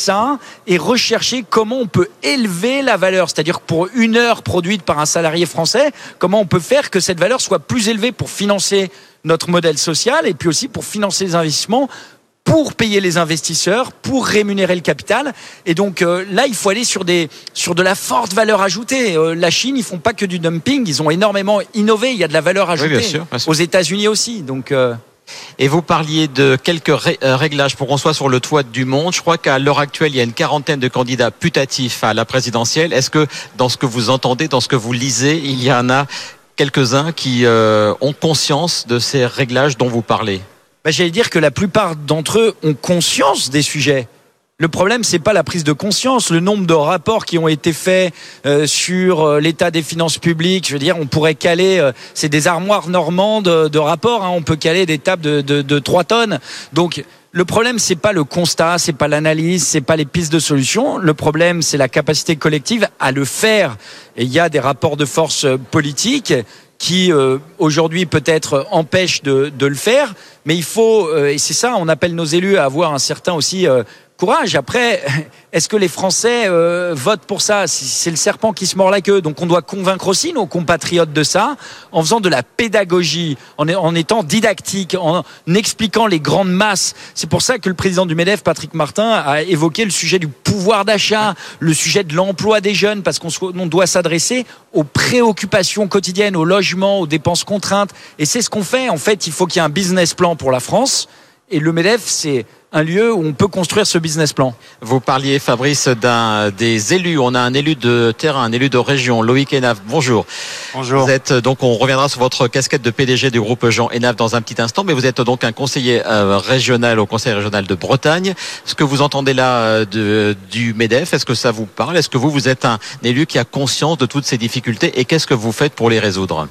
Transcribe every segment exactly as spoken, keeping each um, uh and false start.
ça et rechercher comment on peut élever la valeur. C'est-à-dire que pour une heure produite par un salarié français, comment on peut faire que cette valeur soit plus élevée pour financer notre modèle social et puis aussi pour financer les investissements, pour payer les investisseurs, pour rémunérer le capital. Et donc euh, là, il faut aller sur des sur de la forte valeur ajoutée. Euh, la Chine, ils font pas que du dumping, ils ont énormément innové. Il y a de la valeur ajoutée. Oui, bien sûr, bien sûr. Aux États-Unis aussi. Donc euh... Et vous parliez de quelques ré- réglages pour qu'on soit sur le toit du monde. Je crois qu'à l'heure actuelle, il y a une quarantaine de candidats putatifs à la présidentielle. Est-ce que dans ce que vous entendez, dans ce que vous lisez, il y en a quelques-uns qui euh, ont conscience de ces réglages dont vous parlez? Bah, j'allais dire que la plupart d'entre eux ont conscience des sujets. Le problème, c'est pas la prise de conscience. Le nombre de rapports qui ont été faits euh, sur euh, l'état des finances publiques, je veux dire, on pourrait caler, euh, c'est des armoires normandes de, de rapports, hein, on peut caler des tables de, de, de trois tonnes. Donc, le problème, c'est pas le constat, c'est pas l'analyse, c'est pas les pistes de solutions. Le problème, c'est la capacité collective à le faire. Et il y a des rapports de force politiques qui euh, aujourd'hui peut-être empêchent de, de le faire, mais il faut, euh, et c'est ça, on appelle nos élus à avoir un certain aussi euh, courage. Après, est-ce que les Français euh, votent pour ça? C'est le serpent qui se mord la queue. Donc on doit convaincre aussi nos compatriotes de ça, en faisant de la pédagogie, en, en étant didactique, en expliquant les grandes masses. C'est pour ça que le président du MEDEF, Patrick Martin, a évoqué le sujet du pouvoir d'achat, le sujet de l'emploi des jeunes, parce qu'on on doit s'adresser aux préoccupations quotidiennes, au logement, aux dépenses contraintes. Et c'est ce qu'on fait. En fait, il faut qu'il y ait un business plan pour la France. Et le MEDEF, c'est un lieu où on peut construire ce business plan. Vous parliez, Fabrice, d'un des élus. On a un élu de terrain, un élu de région, Loïc Hénave. Bonjour. Bonjour. Vous êtes donc, on reviendra sur votre casquette de P D G du groupe Jean Hénave dans un petit instant, mais vous êtes donc un conseiller euh, régional au Conseil régional de Bretagne. Ce que vous entendez là euh, de, du MEDEF, est-ce que ça vous parle? Est-ce que vous, vous êtes un élu qui a conscience de toutes ces difficultés et qu'est-ce que vous faites pour les résoudre?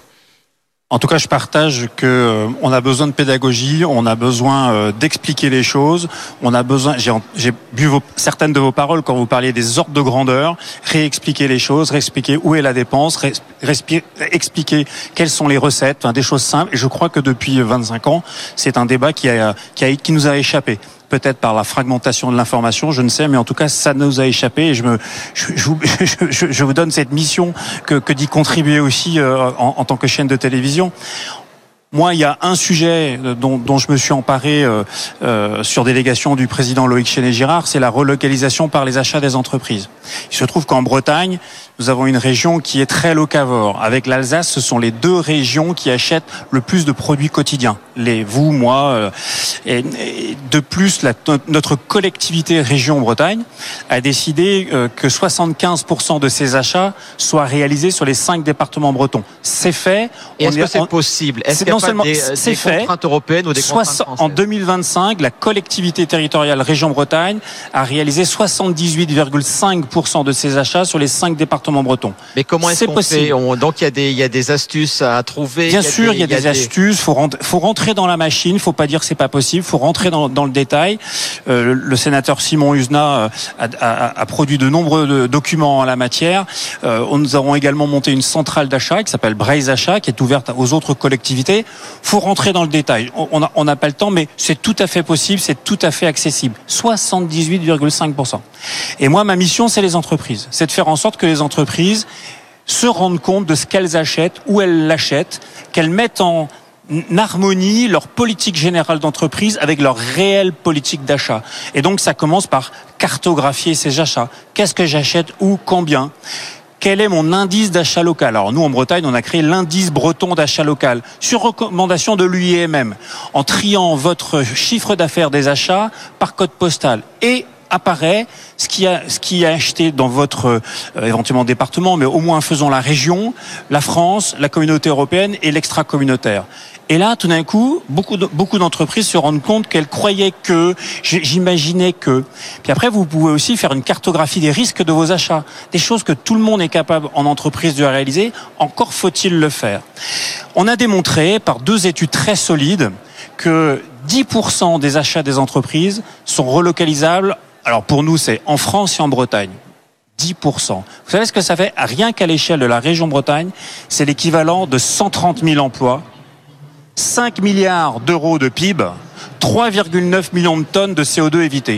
En tout cas, je partage que euh, on a besoin de pédagogie, on a besoin euh, d'expliquer les choses, on a besoin. J'ai, j'ai bu vos, certaines de vos paroles quand vous parliez des ordres de grandeur, réexpliquer les choses, réexpliquer où est la dépense, ré, respire, expliquer quelles sont les recettes, enfin, des choses simples. Et je crois que depuis vingt-cinq ans, c'est un débat qui a, qui a, qui nous a échappé. Peut-être par la fragmentation de l'information, je ne sais, mais en tout cas, ça nous a échappé. Et je me, je, je, je, je vous donne cette mission que, que d'y contribuer aussi euh, en, en tant que chaîne de télévision. Moi, il y a un sujet dont, dont je me suis emparé euh, euh, sur délégation du président Loïc Chenet-Girard, c'est la relocalisation par les achats des entreprises. Il se trouve qu'en Bretagne, nous avons une région qui est très locavore. Avec l'Alsace, ce sont les deux régions qui achètent le plus de produits quotidiens. Les, vous, moi, euh, et, et de plus, la, notre collectivité région Bretagne a décidé euh, que soixante-quinze pour cent de ces achats soient réalisés sur les cinq départements bretons. C'est fait. Et est-ce on que est, c'est on, possible? Est-ce c'est qu'il y a non pas seulement des, c'est des fait, contraintes européennes ou des contraintes françaises? En deux mille vingt-cinq, la collectivité territoriale région Bretagne a réalisé soixante-dix-huit virgule cinq pour cent de ses achats sur les cinq départements bretons. Mais comment est-ce c'est qu'on possible. fait? On, donc il y a des il y a des astuces à trouver. Bien il y a sûr, des, il y a des, il y a des astuces. Faut rentrer, faut rentrer dans la machine. Faut pas dire que c'est pas possible. Faut rentrer dans, dans le détail. Euh, le, le sénateur Simon Husenat a, a, a produit de nombreux de, documents en la matière. Euh, nous avons également monté une centrale d'achat qui s'appelle Braise Achat, qui est ouverte aux autres collectivités. Faut rentrer dans le détail. On n'a on a pas le temps, mais c'est tout à fait possible. C'est tout à fait accessible. soixante-dix-huit virgule cinq pour cent. Et moi, ma mission, c'est les entreprises. C'est de faire en sorte que les entreprises se rendent compte de ce qu'elles achètent, où elles l'achètent, qu'elles mettent en harmonie leur politique générale d'entreprise avec leur réelle politique d'achat. Et donc ça commence par cartographier ces achats. Qu'est-ce que j'achète, où, combien ? Quel est mon indice d'achat local? Alors nous, en Bretagne, on a créé l'indice breton d'achat local sur recommandation de l'U I M M, en triant votre chiffre d'affaires des achats par code postal. Et apparaît ce qui a ce qui est acheté dans votre euh, éventuellement département, mais au moins faisons la région, la France, la communauté européenne et l'extra-communautaire. Et là, tout d'un coup, beaucoup de, beaucoup d'entreprises se rendent compte qu'elles croyaient que, j'imaginais que. Puis après, vous pouvez aussi faire une cartographie des risques de vos achats, des choses que tout le monde est capable en entreprise de réaliser. Encore faut-il le faire. On a démontré par deux études très solides que dix pour cent des achats des entreprises sont relocalisables. Alors pour nous, c'est en France et en Bretagne. dix pour cent. Vous savez ce que ça fait? Rien qu'à l'échelle de la région Bretagne, c'est l'équivalent de cent trente mille emplois, cinq milliards d'euros de P I B, trois virgule neuf millions de tonnes de C O deux évitées.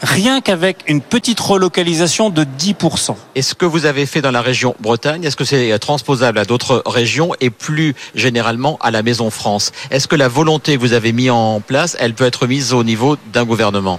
rien qu'avec une petite relocalisation de dix pour cent. Et ce que vous avez fait dans la région Bretagne, est-ce que c'est transposable à d'autres régions et plus généralement à la Maison France? Est-ce que la volonté que vous avez mise en place, elle peut être mise au niveau d'un gouvernement?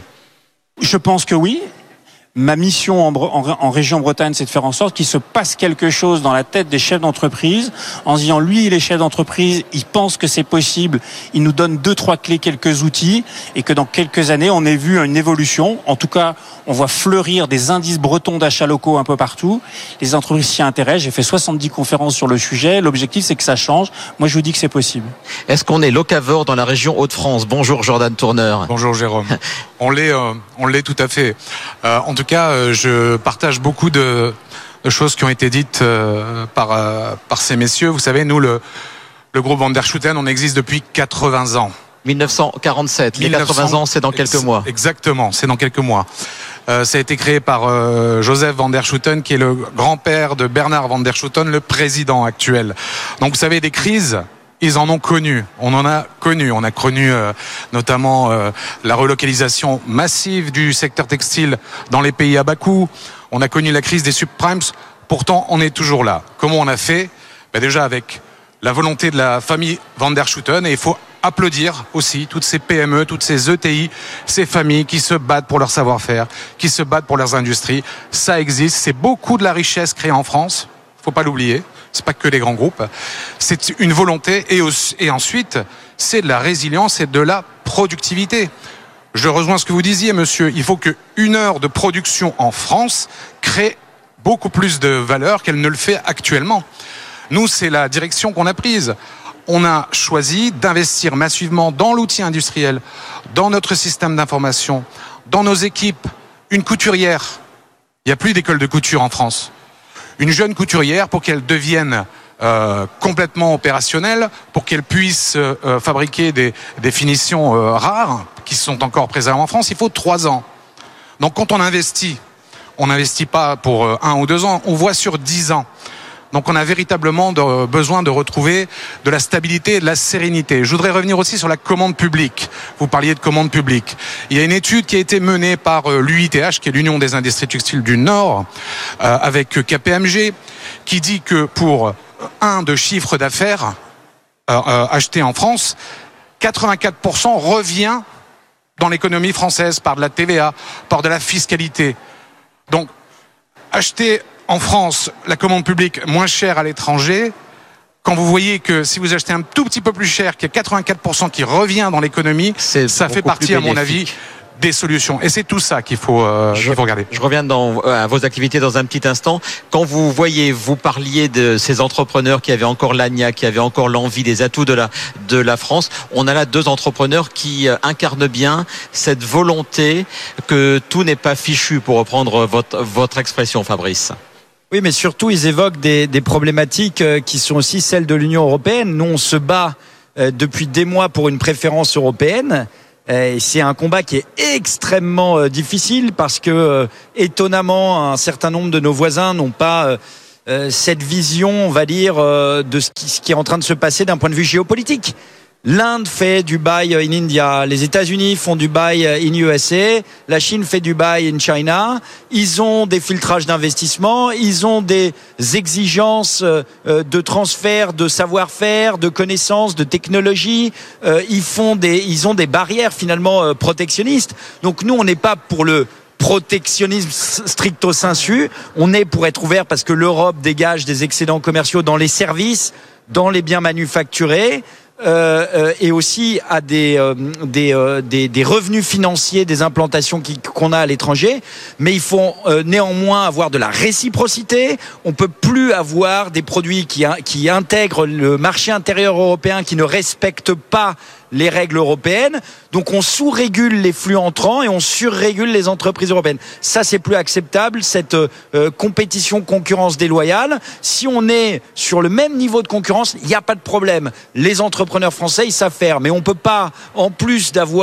Je pense que oui. Ma mission en, en, en région Bretagne, c'est de faire en sorte qu'il se passe quelque chose dans la tête des chefs d'entreprise, en se disant, lui, les chefs d'entreprise, ils pensent que c'est possible, ils nous donnent deux, trois clés, quelques outils, et que dans quelques années, on ait vu une évolution. En tout cas, on voit fleurir des indices bretons d'achats locaux un peu partout. Les entreprises s'y intéressent. J'ai fait soixante-dix conférences sur le sujet. L'objectif, c'est que ça change. Moi, je vous dis que c'est possible. Est-ce qu'on est locavore dans la région Hauts-de-France? Bonjour Jordan Tourneur. Bonjour Jérôme. On l'est, euh, on l'est tout à fait. Euh, en tout cas, euh, je partage beaucoup de, de choses qui ont été dites euh, par euh, par ces messieurs. Vous savez, nous, le le groupe Van der Schuten, on existe depuis quatre-vingts ans. mille neuf cent quarante-sept. Les quatre-vingts ans, c'est dans quelques mois. Exactement, c'est dans quelques mois. Euh, ça a été créé par euh, Joseph Van der Schuten, qui est le grand-père de Bernard Van der Schuten, le président actuel. Donc, vous savez, des crises, ils en ont connu. On en a connu. On a connu euh, notamment euh, la relocalisation massive du secteur textile dans les pays à bas coût. On a connu la crise des subprimes. Pourtant, on est toujours là. Comment on a fait? Ben déjà avec la volonté de la famille Van der Schuten. Et il faut applaudir aussi toutes ces P M E, toutes ces E T I, ces familles qui se battent pour leur savoir-faire, qui se battent pour leurs industries. Ça existe. C'est beaucoup de la richesse créée en France. Faut pas l'oublier. C'est pas que les grands groupes. C'est une volonté et, aussi, et ensuite, c'est de la résilience et de la productivité. Je rejoins ce que vous disiez, monsieur. Il faut qu'une heure de production en France crée beaucoup plus de valeur qu'elle ne le fait actuellement. Nous, c'est la direction qu'on a prise. On a choisi d'investir massivement dans l'outil industriel, dans notre système d'information, dans nos équipes. Une couturière. Il n'y a plus d'école de couture en France. Une jeune couturière, pour qu'elle devienne euh, complètement opérationnelle, pour qu'elle puisse euh, fabriquer des, des finitions euh, rares, qui sont encore préservées en France, il faut trois ans. Donc quand on investit, on n'investit pas pour euh, un ou deux ans, on voit sur dix ans. Donc on a véritablement de, besoin de retrouver de la stabilité et de la sérénité. Je voudrais revenir aussi sur la commande publique. Vous parliez de commande publique. Il y a une étude qui a été menée par l'U I T H, qui est l'Union des industries textiles du Nord, euh, avec K P M G, qui dit que pour un de chiffre d'affaires euh, euh, acheté en France, quatre-vingt-quatre pour cent revient dans l'économie française par de la T V A, par de la fiscalité. Donc, acheter en France la commande publique moins chère à l'étranger, quand vous voyez que si vous achetez un tout petit peu plus cher, qu'il y a quatre-vingt-quatre pour cent qui revient dans l'économie, ça fait partie, à mon avis, des solutions. Et c'est tout ça qu'il faut, euh, je, qu'il faut regarder. Je reviens dans, à vos activités dans un petit instant. Quand vous voyez, vous parliez de ces entrepreneurs qui avaient encore l'agnac, qui avaient encore l'envie des atouts de la, de la France. On a là deux entrepreneurs qui incarnent bien cette volonté que tout n'est pas fichu, pour reprendre votre, votre expression, Fabrice. Oui, mais surtout, ils évoquent des, des problématiques qui sont aussi celles de l'Union européenne. Nous, on se bat depuis des mois pour une préférence européenne. Et c'est un combat qui est extrêmement difficile parce que, étonnamment, un certain nombre de nos voisins n'ont pas cette vision, on va dire, de ce qui, ce qui est en train de se passer d'un point de vue géopolitique. L'Inde fait du buy in India, les États-Unis font du buy in U S A, la Chine fait du buy in China. Ils ont des filtrages d'investissement, ils ont des exigences de transfert de savoir-faire, de connaissances, de technologie. Ils font des, ils ont des barrières finalement protectionnistes. Donc nous, on n'est pas pour le protectionnisme stricto sensu. On est pour être ouvert parce que l'Europe dégage des excédents commerciaux dans les services, dans les biens manufacturés. Euh, euh, et aussi à des, euh, des, euh, des, des revenus financiers des implantations qui, qu'on a à l'étranger, mais il faut euh, néanmoins avoir de la réciprocité. On peut plus avoir des produits qui, qui intègrent le marché intérieur européen, qui ne respectent pas les règles européennes. Donc on sous-régule les flux entrants et on sur-régule les entreprises européennes. Ça, c'est plus acceptable, cette euh, compétition, concurrence déloyale. Si on est sur le même niveau de concurrence, il n'y a pas de problème. Les entrepreneurs français, ils savent faire. Mais on ne peut pas, en plus d'avoir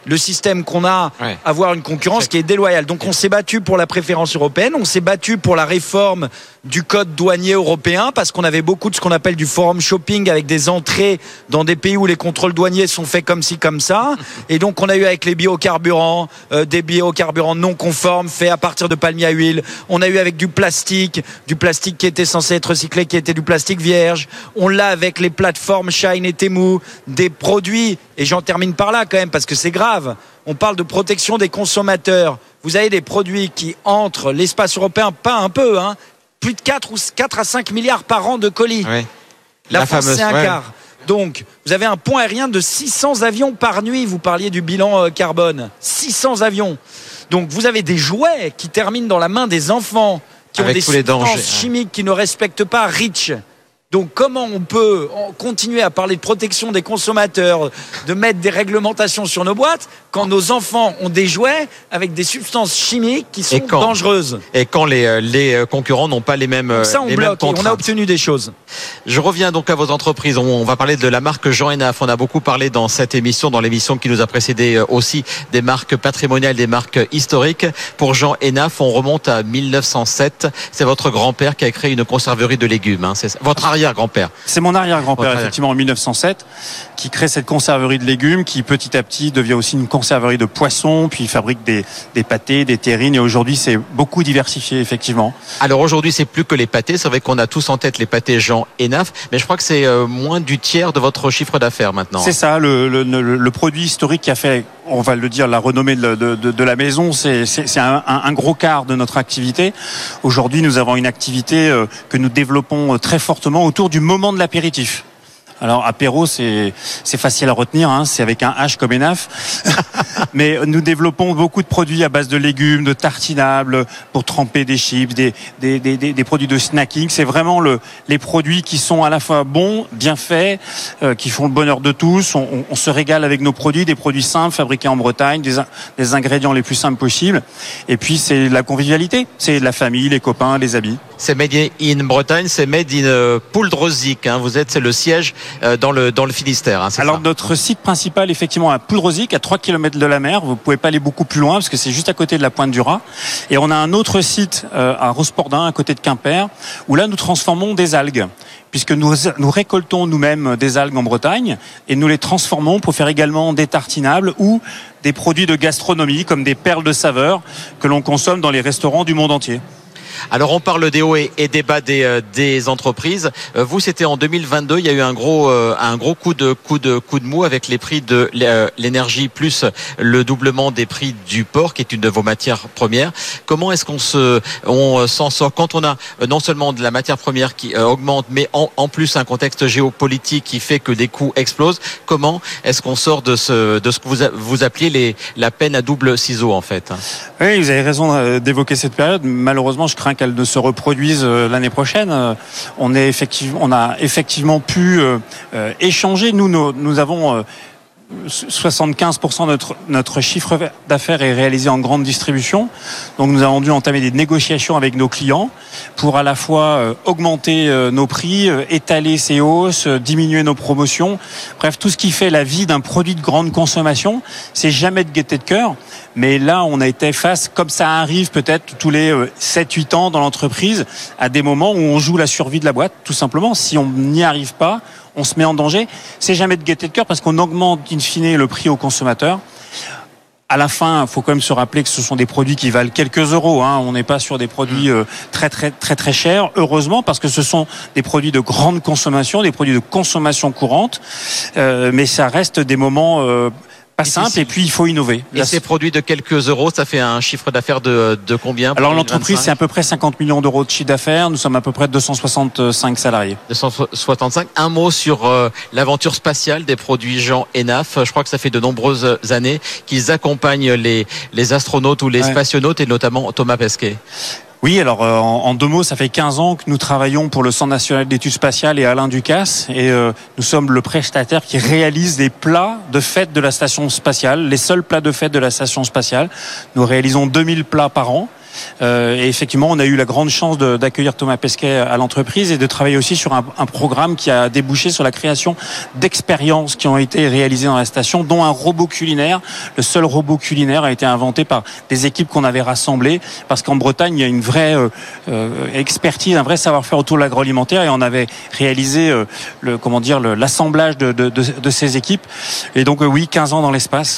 le système qu'on a, ouais. avoir une concurrence qui est déloyale. Donc on s'est battu pour la préférence européenne, on s'est battu pour la réforme du code douanier européen parce qu'on avait beaucoup de ce qu'on appelle du forum shopping avec des entrées dans des pays où les contrôles douaniers sont faits comme ci comme ça, et donc on a eu avec les biocarburants euh, des biocarburants non conformes faits à partir de palmier à huile, on a eu avec du plastique du plastique qui était censé être recyclé qui était du plastique vierge, on l'a avec les plateformes Shine et Temu, des produits, et j'en termine par là quand même parce que c'est grave, on parle de protection des consommateurs, vous avez des produits qui entrent l'espace européen, pas un peu hein, plus de quatre ou quatre à cinq milliards par an de colis. Ouais. La, La France, fameuse, c'est un ouais. quart. Donc, vous avez un pont aérien de six cents avions par nuit. Vous parliez du bilan carbone. six cents avions. Donc, vous avez des jouets qui terminent dans la main des enfants, qui Avec ont des tous les substances dangers. chimiques qui ne respectent pas REACH. Donc, comment on peut continuer à parler de protection des consommateurs, de mettre des réglementations sur nos boîtes, quand nos enfants ont des jouets avec des substances chimiques qui sont quand dangereuses? Et quand les, les concurrents n'ont pas les mêmes, Donc ça, on les mêmes bloque. Et on a contraintes. obtenu des choses. Je reviens donc à vos entreprises. On, on va parler de la marque Jean Hénaf. On a beaucoup parlé dans cette émission, dans l'émission qui nous a précédé aussi, des marques patrimoniales, des marques historiques. Pour Jean Hénaf, on remonte à mille neuf cent sept. C'est votre grand-père qui a créé une conserverie de légumes. Hein. C'est ça. Votre arrière-grand-père. C'est mon arrière-grand-père, Votre effectivement, en mille neuf cent sept, qui crée cette conserverie de légumes, qui petit à petit devient aussi une conserverie de poissons, puis il fabrique des, des pâtés, des terrines, et aujourd'hui c'est beaucoup diversifié, effectivement. Alors aujourd'hui, c'est plus que les pâtés. C'est vrai qu'on a tous en tête les pâtés Jean Hénaf, mais je crois que c'est euh, moins du tiers de votre chiffre d'affaires maintenant. C'est ça, le, le, le, le produit historique qui a fait, on va le dire, la renommée de, de, de, de la maison, c'est, c'est, c'est un, un gros quart de notre activité. Aujourd'hui, nous avons une activité euh, que nous développons très fortement autour du moment de l'apéritif. Alors apéro, c'est c'est facile à retenir, hein, c'est avec un H comme Hénaf. Mais nous développons beaucoup de produits à base de légumes, de tartinables pour tremper des chips, des des des, des produits de snacking. C'est vraiment le les produits qui sont à la fois bons, bien faits, euh, qui font le bonheur de tous. On, on, on se régale avec nos produits, des produits simples fabriqués en Bretagne, des des ingrédients les plus simples possibles. Et puis c'est la convivialité, c'est la famille, les copains, les amis. C'est made in Bretagne, c'est made in Pouldreuzic. Hein. Vous êtes, c'est le siège dans le dans le Finistère. Hein, Alors ça. notre site principal, effectivement, à Pouldreuzic, à trois kilomètres de la mer. Vous pouvez pas aller beaucoup plus loin parce que c'est juste à côté de la Pointe du Raz. Et on a un autre site euh, à Rospordin, à côté de Quimper, où là nous transformons des algues, puisque nous nous récoltons nous-mêmes des algues en Bretagne et nous les transformons pour faire également des tartinables ou des produits de gastronomie comme des perles de saveur que l'on consomme dans les restaurants du monde entier. Alors on parle des hauts et, et des bas des, euh, des entreprises. Euh, vous, c'était en deux mille vingt-deux. Il y a eu un gros euh, un gros coup de coup de coup de mou avec les prix de euh, l'énergie plus le doublement des prix du porc, qui est une de vos matières premières. Comment est-ce qu'on se on s'en sort quand on a euh, non seulement de la matière première qui euh, augmente, mais en, en plus un contexte géopolitique qui fait que des coûts explosent? Comment est-ce qu'on sort de ce de ce que vous a, vous appelez les la peine à double ciseau en fait? Oui, vous avez raison d'évoquer cette période. Malheureusement, je crains qu'elle ne se reproduise l'année prochaine. On est effectivement, on a effectivement pu euh, échanger. Nous, nous, nous avons euh, soixante-quinze pour cent de notre, notre chiffre d'affaires est réalisé en grande distribution. Donc nous avons dû entamer des négociations avec nos clients pour à la fois euh, augmenter euh, nos prix, euh, étaler ces hausses, euh, diminuer nos promotions. Bref, tout ce qui fait la vie d'un produit de grande consommation, c'est jamais de gaieté de cœur. Mais là, on a été face, comme ça arrive peut-être tous les euh, sept huit ans dans l'entreprise, à des moments où on joue la survie de la boîte, tout simplement. Si on n'y arrive pas, on se met en danger. C'est jamais de gaieté de cœur parce qu'on augmente in fine le prix aux consommateurs. À la fin, il faut quand même se rappeler que ce sont des produits qui valent quelques euros. Hein. On n'est pas sur des produits euh, très très très très chers. Heureusement, parce que ce sont des produits de grande consommation, des produits de consommation courante. Euh, mais ça reste des moments euh, pas simple, et puis il faut innover. Et ces produits de quelques euros, ça fait un chiffre d'affaires de, de combien? Alors l'entreprise, c'est à peu près cinquante millions d'euros de chiffre d'affaires. Nous sommes à peu près deux cent soixante-cinq salariés. deux cent soixante-cinq. Un mot sur euh, l'aventure spatiale des produits Jean Hénaf. Je crois que ça fait de nombreuses années qu'ils accompagnent les, les astronautes ou les ouais. spationautes, et notamment Thomas Pesquet. Oui, alors euh, en, en deux mots, ça fait quinze ans que nous travaillons pour le Centre national d'études spatiales et Alain Ducasse, et euh, nous sommes le prestataire qui réalise les plats de fête de la station spatiale, les seuls plats de fête de la station spatiale. Nous réalisons deux mille plats par an. Euh, et effectivement, on a eu la grande chance de, d'accueillir Thomas Pesquet à l'entreprise et de travailler aussi sur un, un programme qui a débouché sur la création d'expériences qui ont été réalisées dans la station, dont un robot culinaire. Le seul robot culinaire a été inventé par des équipes qu'on avait rassemblées, parce qu'en Bretagne, il y a une vraie euh, euh, expertise, un vrai savoir-faire autour de l'agroalimentaire, et on avait réalisé euh, le, comment dire, le, l'assemblage de, de, de, de ces équipes. Et donc euh, oui, quinze ans dans l'espace.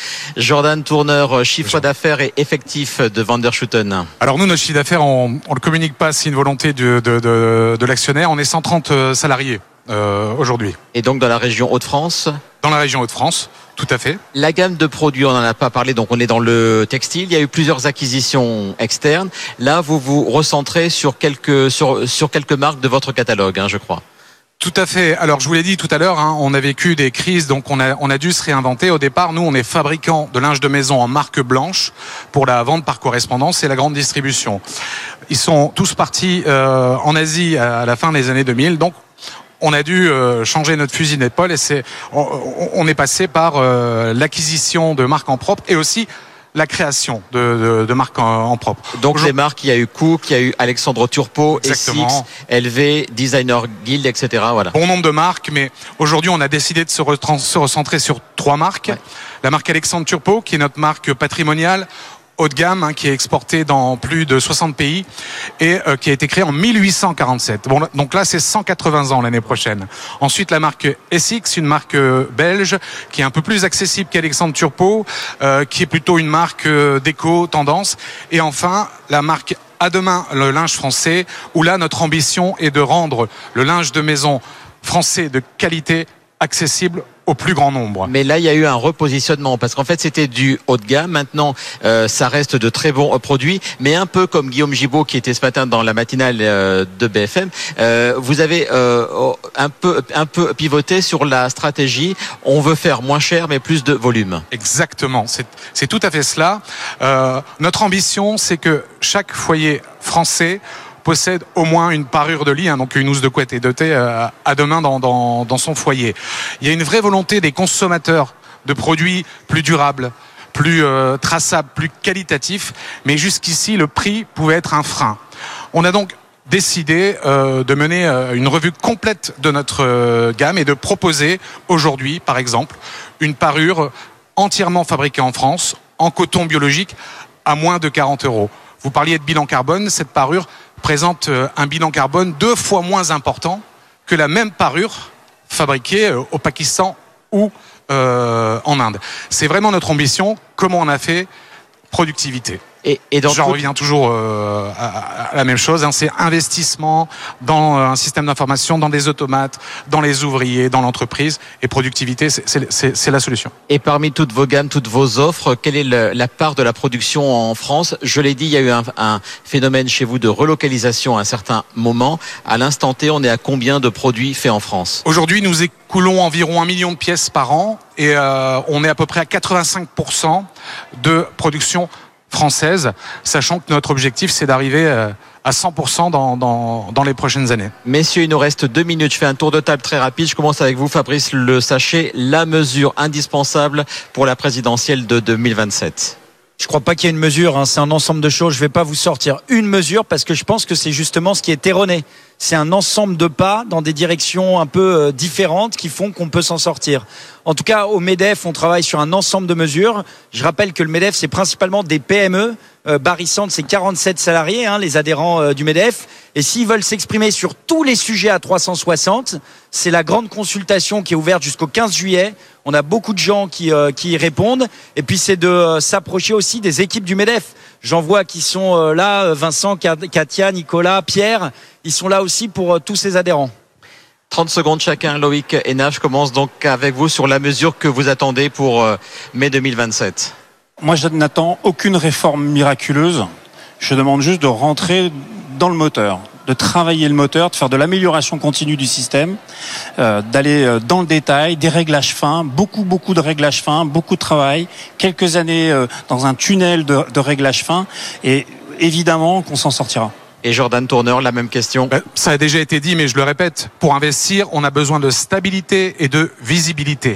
Jordan Tourneur, chiffre d'affaires et effectif de Vanderschutten. Alors nous, notre chiffre d'affaires, on ne le communique pas, c'est une volonté de, de, de, de l'actionnaire. On est cent trente salariés euh, aujourd'hui. Et donc dans la région Hauts-de-France ? Dans la région Hauts-de-France, tout à fait. La gamme de produits, on n'en a pas parlé, donc on est dans le textile. Il y a eu plusieurs acquisitions externes. Là, vous vous recentrez sur quelques, sur, sur quelques marques de votre catalogue, hein, je crois. Tout à fait. Alors, je vous l'ai dit tout à l'heure, hein, on a vécu des crises, donc on a, on a dû se réinventer. Au départ, nous, on est fabricant de linge de maison en marque blanche pour la vente par correspondance et la grande distribution. Ils sont tous partis euh, en Asie à la fin des années deux mille, donc on a dû euh, changer notre fusil d'épaule et c'est, on, on est passé par euh, l'acquisition de marques en propre et aussi la création de, de, de marques en, en propre. Donc Aujourd'hui, les marques, il y a eu Cook, il y a eu Alexandre Turpot, exactement. Essex, L V, Designer Guild, et cetera. Voilà. Bon nombre de marques, mais aujourd'hui on a décidé de se, retrans- se recentrer sur trois marques. Ouais. La marque Alexandre Turpot, qui est notre marque patrimoniale, haut de gamme, hein, qui est exportée dans plus de soixante pays et euh, qui a été créée en mille huit cent quarante-sept. Bon, donc là, c'est cent quatre-vingts ans l'année prochaine. Ensuite, la marque Essex, une marque euh, belge qui est un peu plus accessible qu'Alexandre Turpot, euh, qui est plutôt une marque euh, déco, tendance. Et enfin, la marque À Demain, le linge français, où là, notre ambition est de rendre le linge de maison français de qualité accessible au plus grand nombre. Mais là, il y a eu un repositionnement parce qu'en fait, c'était du haut de gamme. Maintenant, euh, ça reste de très bons produits, mais un peu comme Guillaume Gibaud qui était ce matin dans la matinale euh, de B F M. Euh, vous avez euh, un peu, un peu pivoté sur la stratégie. On veut faire moins cher, mais plus de volume. Exactement. C'est, c'est tout à fait cela. Euh, notre ambition, c'est que chaque foyer français possède au moins une parure de lit, hein, donc une housse de couette et de thé euh, à demain dans, dans, dans son foyer. Il y a une vraie volonté des consommateurs de produits plus durables, plus euh, traçables, plus qualitatifs, mais jusqu'ici, le prix pouvait être un frein. On a donc décidé euh, de mener euh, une revue complète de notre euh, gamme et de proposer aujourd'hui, par exemple, une parure entièrement fabriquée en France, en coton biologique, à moins de quarante euros. Vous parliez de bilan carbone, cette parure présente un bilan carbone deux fois moins important que la même parure fabriquée au Pakistan ou euh, en Inde. C'est vraiment notre ambition. Comment on a fait ? Productivité. Et, et dans J'en tout... reviens toujours euh, à, à la même chose, hein, c'est investissement dans un système d'information, dans des automates, dans les ouvriers, dans l'entreprise, et productivité, c'est, c'est, c'est, c'est la solution. Et parmi toutes vos gammes, toutes vos offres, quelle est le, la part de la production en France ? Je l'ai dit, il y a eu un, un phénomène chez vous de relocalisation à un certain moment. À l'instant T, on est à combien de produits faits en France ? Aujourd'hui, nous écoulons environ un million de pièces par an et euh, on est à peu près à quatre-vingt-cinq pour cent de production française, sachant que notre objectif, c'est d'arriver à cent pour cent dans, dans, dans les prochaines années. Messieurs, il nous reste deux minutes. Je fais un tour de table très rapide. Je commence avec vous, Fabrice Le Sachet. La mesure indispensable pour la présidentielle de deux mille vingt-sept. Je crois pas qu'il y ait une mesure, hein. C'est un ensemble de choses. Je vais pas vous sortir une mesure parce que je pense que c'est justement ce qui est erroné. C'est un ensemble de pas dans des directions un peu différentes qui font qu'on peut s'en sortir. En tout cas, au MEDEF, on travaille sur un ensemble de mesures. Je rappelle que le MEDEF, c'est principalement des P M E. Euh, Barissante, c'est quarante-sept salariés, hein, les adhérents euh, du MEDEF. Et s'ils veulent s'exprimer sur tous les sujets à trois cent soixante, c'est la grande consultation qui est ouverte jusqu'au quinze juillet. On a beaucoup de gens qui, euh, qui y répondent. Et puis, c'est de euh, s'approcher aussi des équipes du MEDEF. J'en vois qui sont euh, là, Vincent, Katia, Nicolas, Pierre. Ils sont là aussi pour euh, tous ces adhérents. trente secondes chacun. Loïc et Naf, je commence donc avec vous sur la mesure que vous attendez pour euh, mai deux mille vingt-sept. Moi, je n'attends aucune réforme miraculeuse. Je demande juste de rentrer dans le moteur, de travailler le moteur, de faire de l'amélioration continue du système, euh, d'aller dans le détail, des réglages fins, beaucoup, beaucoup de réglages fins, beaucoup de travail, quelques années euh, dans un tunnel de, de réglages fins, et évidemment qu'on s'en sortira. Et Jordan Tourneur, la même question. Ben, ça a déjà été dit, mais je le répète, pour investir, on a besoin de stabilité et de visibilité.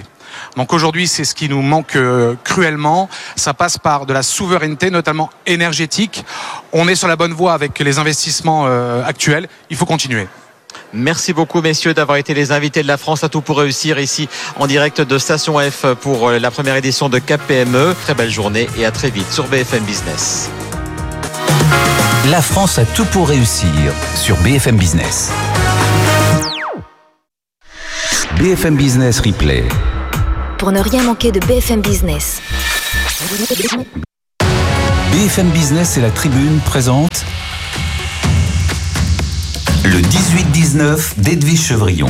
Donc aujourd'hui, c'est ce qui nous manque euh, cruellement. Ça passe par de la souveraineté, notamment énergétique. On est sur la bonne voie avec les investissements euh, actuels. Il faut continuer. Merci beaucoup messieurs d'avoir été les invités de la France à tout pour réussir ici en direct de Station F pour la première édition de Cap P M E. Très belle journée et à très vite sur B F M Business. La France a tout pour réussir sur B F M Business. B F M Business Replay. Pour ne rien manquer de B F M Business. B F M Business et la Tribune présentent le dix-huit dix-neuf d'Edwige Chevrillon.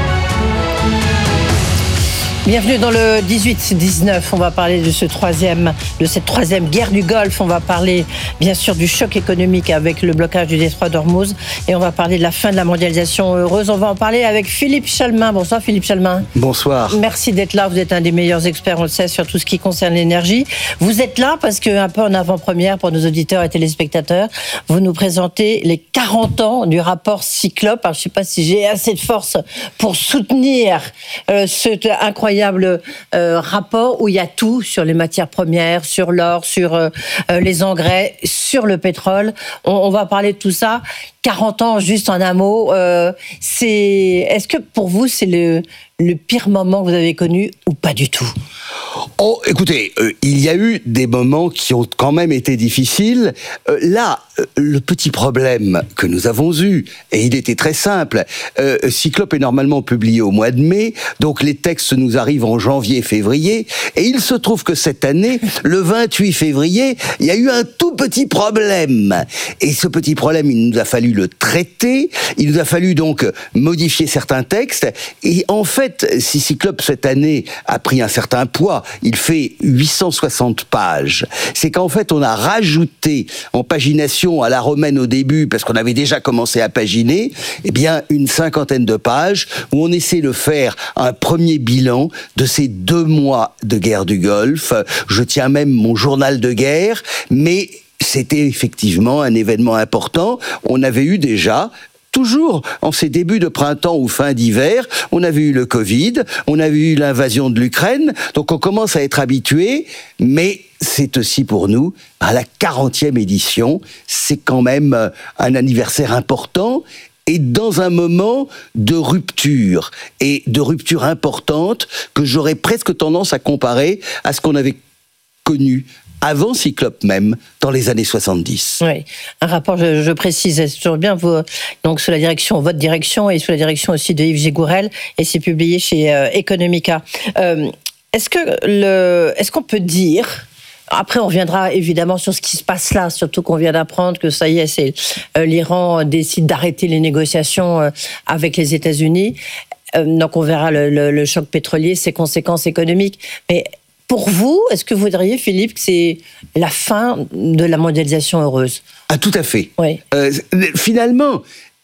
Bienvenue dans le dix-huit dix-neuf. On va parler de ce troisième, de cette troisième guerre du Golfe. On va parler, bien sûr, du choc économique avec le blocage du détroit d'Ormuz. Et on va parler de la fin de la mondialisation heureuse. On va en parler avec Philippe Chalmin. Bonsoir, Philippe Chalmin. Bonsoir. Merci d'être là. Vous êtes un des meilleurs experts, on le sait, sur tout ce qui concerne l'énergie. Vous êtes là parce que, un peu en avant-première pour nos auditeurs et téléspectateurs, vous nous présentez les quarante ans du rapport Cyclope. Alors, je ne sais pas si j'ai assez de force pour soutenir euh, ce incroyable Euh, rapport où il y a tout sur les matières premières, sur l'or, sur euh, les engrais, sur le pétrole. On, on va parler de tout ça. quarante ans, juste en un mot. Euh, c'est, est-ce que pour vous, c'est le, le pire moment que vous avez connu ou pas du tout ? Oh, écoutez, euh, il y a eu des moments qui ont quand même été difficiles. Euh, là, euh, le petit problème que nous avons eu, et il était très simple, euh, Cyclope est normalement publié au mois de mai, donc les textes nous arrivent en janvier, février, et il se trouve que cette année, le vingt-huit février, il y a eu un tout petit problème. Et ce petit problème, il nous a fallu le traiter, il nous a fallu donc modifier certains textes, et en fait, si Cyclope cette année a pris un certain poids, il fait huit cent soixante pages. C'est qu'en fait, on a rajouté en pagination à la romaine au début, parce qu'on avait déjà commencé à paginer, eh bien, une cinquantaine de pages où on essaie de faire un premier bilan de ces deux mois de guerre du Golfe. Je tiens même mon journal de guerre, mais c'était effectivement un événement important. On avait eu déjà toujours, en ces débuts de printemps ou fin d'hiver, on avait eu le Covid, on avait eu l'invasion de l'Ukraine, donc on commence à être habitué, mais c'est aussi pour nous, à la quarantième édition, c'est quand même un anniversaire important, et dans un moment de rupture, et de rupture importante, que j'aurais presque tendance à comparer à ce qu'on avait connu avant Cyclope même, dans les années soixante-dix. Oui, un rapport, je, je précise, c'est toujours bien, vous, donc sous la direction, votre direction, et sous la direction aussi de Yves Gégourel, et c'est publié chez euh, Economica. Euh, est-ce que le, est-ce qu'on peut dire... Après, on reviendra évidemment sur ce qui se passe là, surtout qu'on vient d'apprendre que ça y est, c'est euh, l'Iran décide d'arrêter les négociations euh, avec les États-Unis. Euh, donc on verra le, le, le choc pétrolier, ses conséquences économiques. Mais pour vous, est-ce que vous diriez, Philippe, que c'est la fin de la mondialisation heureuse ? Ah, tout à fait. Oui. Euh, finalement,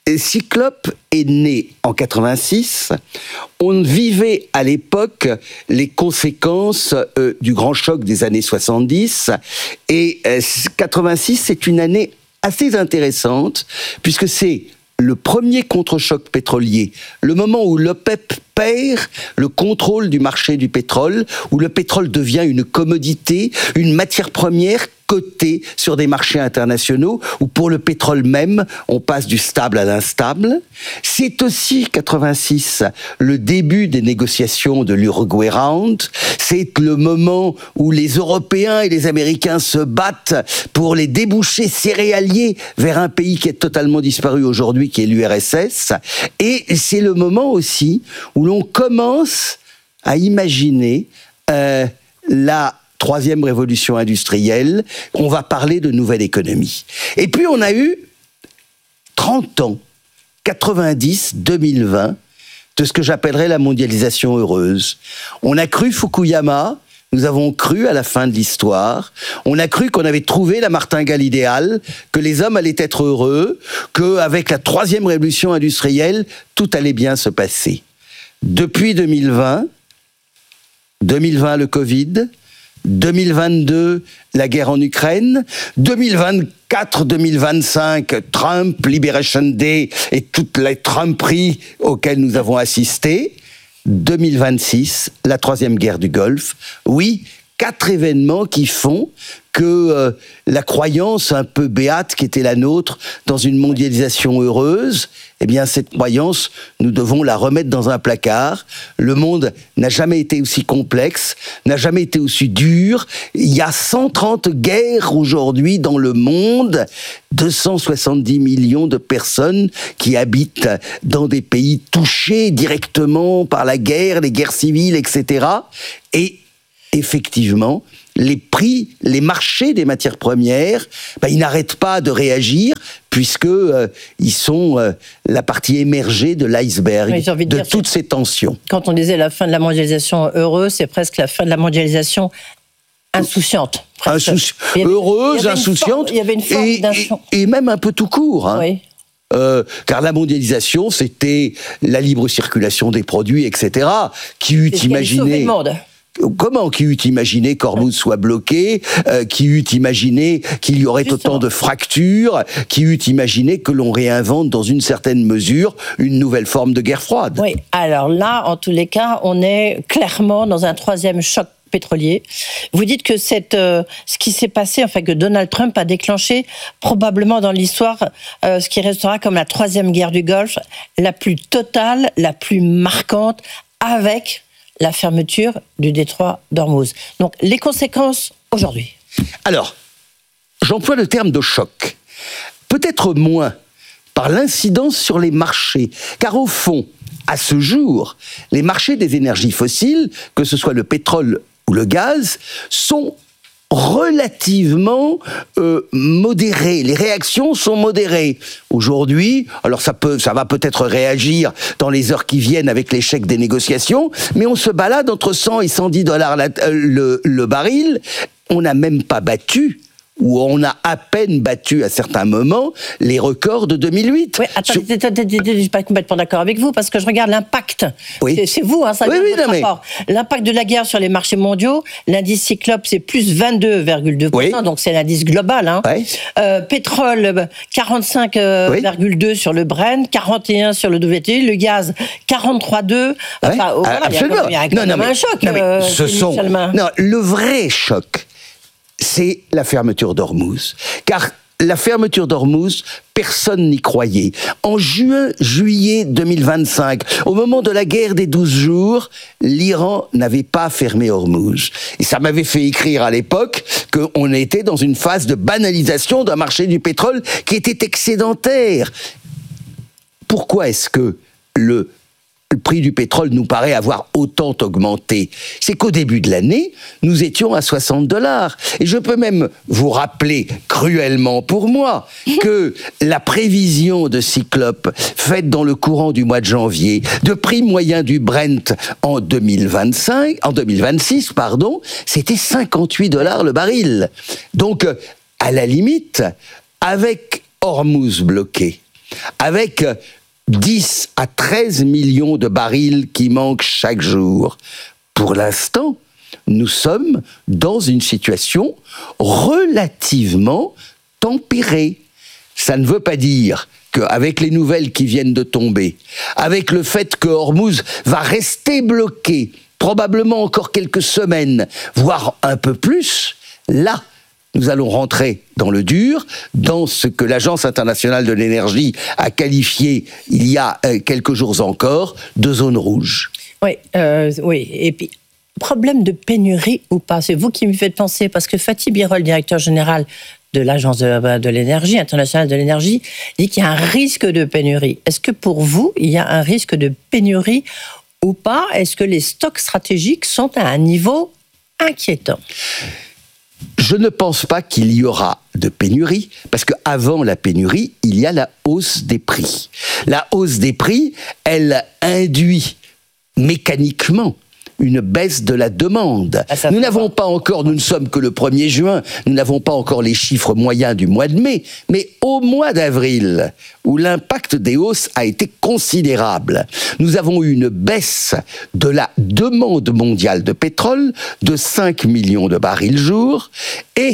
Cyclope est né en quatre-vingt-six. On vivait à l'époque les conséquences euh, du grand choc des années soixante-dix. Et euh, quatre-vingt-six, c'est une année assez intéressante, puisque c'est le premier contre-choc pétrolier, le moment où l'OPEP perd le contrôle du marché du pétrole, où le pétrole devient une commodité, une matière première cotée sur des marchés internationaux, où pour le pétrole même, on passe du stable à l'instable. C'est aussi, quatre-vingt-six, le début des négociations de l'Uruguay Round. C'est le moment où les Européens et les Américains se battent pour les débouchés céréaliers vers un pays qui est totalement disparu aujourd'hui, qui est l'U R S S. Et c'est le moment aussi où l'on commence à imaginer euh, la troisième révolution industrielle. On va parler de nouvelle économie. Et puis on a eu trente ans, quatre-vingt-dix, deux mille vingt, de ce que j'appellerais la mondialisation heureuse. On a cru Fukuyama, nous avons cru à la fin de l'histoire, on a cru qu'on avait trouvé la martingale idéale, que les hommes allaient être heureux, qu'avec la troisième révolution industrielle, tout allait bien se passer. Depuis deux mille vingt, deux mille vingt le Covid, deux mille vingt-deux, la guerre en Ukraine, deux mille vingt-quatre, deux mille vingt-cinq, Trump, Liberation Day et toutes les Trumperies auxquelles nous avons assisté. deux mille vingt-six, la troisième guerre du Golfe. Oui, quatre événements qui font que euh, la croyance un peu béate qui était la nôtre dans une mondialisation heureuse, eh bien cette croyance, nous devons la remettre dans un placard. Le monde n'a jamais été aussi complexe, n'a jamais été aussi dur. Il y a cent trente guerres aujourd'hui dans le monde, deux cent soixante-dix millions de personnes qui habitent dans des pays touchés directement par la guerre, les guerres civiles, et cetera. Et effectivement, les prix, les marchés des matières premières, ben, ils n'arrêtent pas de réagir puisque euh, ils sont euh, la partie émergée de l'iceberg oui, de, de dire, toutes ces tensions. Quand on disait la fin de la mondialisation heureuse, c'est presque la fin de la mondialisation insouciante. Insouci... Heureuse, insouciante, il y avait une forme et, et, et même un peu tout court. Hein. Oui. Euh, car la mondialisation, c'était la libre circulation des produits, et cetera. Qui eût imaginé... le monde. Comment qui eût imaginé qu'Ormuz soit bloqué, euh, qui eût imaginé qu'il y aurait Justement. autant de fractures, qui eût imaginé que l'on réinvente dans une certaine mesure une nouvelle forme de guerre froide. Oui, alors là, en tous les cas, on est clairement dans un troisième choc pétrolier. Vous dites que cette, euh, ce qui s'est passé, enfin que Donald Trump a déclenché probablement dans l'histoire euh, ce qui restera comme la troisième guerre du Golfe, la plus totale, la plus marquante, avec la fermeture du détroit d'Ormuz. Donc, les conséquences aujourd'hui. Alors, j'emploie le terme de choc. Peut-être moins par l'incidence sur les marchés. Car au fond, à ce jour, les marchés des énergies fossiles, que ce soit le pétrole ou le gaz, sont relativement euh, modérés. Les réactions sont modérées. Aujourd'hui, alors ça peut, ça va peut-être réagir dans les heures qui viennent avec l'échec des négociations, mais on se balade entre cent et cent dix dollars la, euh, le, le baril. On n'a même pas battu, ou on a à peine battu à certains moments, les records de deux mille huit. Oui, attendez, Sur... attendez, attendez, je ne suis pas complètement d'accord avec vous, parce que je regarde l'impact. Oui. C'est, c'est vous, hein, ça oui, vient oui, de votre non, rapport. Mais... L'impact de la guerre sur les marchés mondiaux, l'indice Cyclope, c'est plus vingt-deux virgule deux pour cent, oui. Donc c'est l'indice global. Hein. Oui. Euh, pétrole, quarante-cinq virgule deux oui. sur le Brent, quarante et un sur le W T I, le gaz, quarante-trois virgule deux. Enfin, oui. voilà, Absolument. Il y a quand même, non, non, mais, un choc. Non, mais euh, ce sont... non, le vrai choc, c'est la fermeture d'Ormuz. Car la fermeture d'Ormuz, personne n'y croyait. En juin, juillet deux mille vingt-cinq, au moment de la guerre des douze jours, l'Iran n'avait pas fermé Ormuz. Et ça m'avait fait écrire à l'époque qu'on était dans une phase de banalisation d'un marché du pétrole qui était excédentaire. Pourquoi est-ce que le Le prix du pétrole nous paraît avoir autant augmenté? C'est qu'au début de l'année, nous étions à soixante dollars. Et je peux même vous rappeler, cruellement pour moi, que la prévision de Cyclope, faite dans le courant du mois de janvier, de prix moyen du Brent en deux mille vingt-cinq, en deux mille vingt-six, pardon, c'était cinquante-huit dollars le baril. Donc, à la limite, avec Ormuz bloqué, avec dix à treize millions de barils qui manquent chaque jour. Pour l'instant, nous sommes dans une situation relativement tempérée. Ça ne veut pas dire qu'avec les nouvelles qui viennent de tomber, avec le fait que Ormuz va rester bloqué, probablement encore quelques semaines, voire un peu plus, là, nous allons rentrer dans le dur, dans ce que l'Agence internationale de l'énergie a qualifié, il y a euh, quelques jours encore, de zone rouge. Oui, euh, oui. Et puis, problème de pénurie ou pas, c'est vous qui me faites penser, parce que Fatih Birol, directeur général de l'Agence de, de l'énergie, internationale de l'énergie, dit qu'il y a un risque de pénurie. Est-ce que pour vous, il y a un risque de pénurie ou pas? Est-ce que les stocks stratégiques sont à un niveau inquiétant? Je ne pense pas qu'il y aura de pénurie, parce qu'avant la pénurie, il y a la hausse des prix. La hausse des prix, elle induit mécaniquement une baisse de la demande. Ah, nous n'avons pas encore, nous ne sommes que le premier juin, nous n'avons pas encore les chiffres moyens du mois de mai, mais au mois d'avril, où l'impact des hausses a été considérable, nous avons eu une baisse de la demande mondiale de pétrole de cinq millions de barils jour, et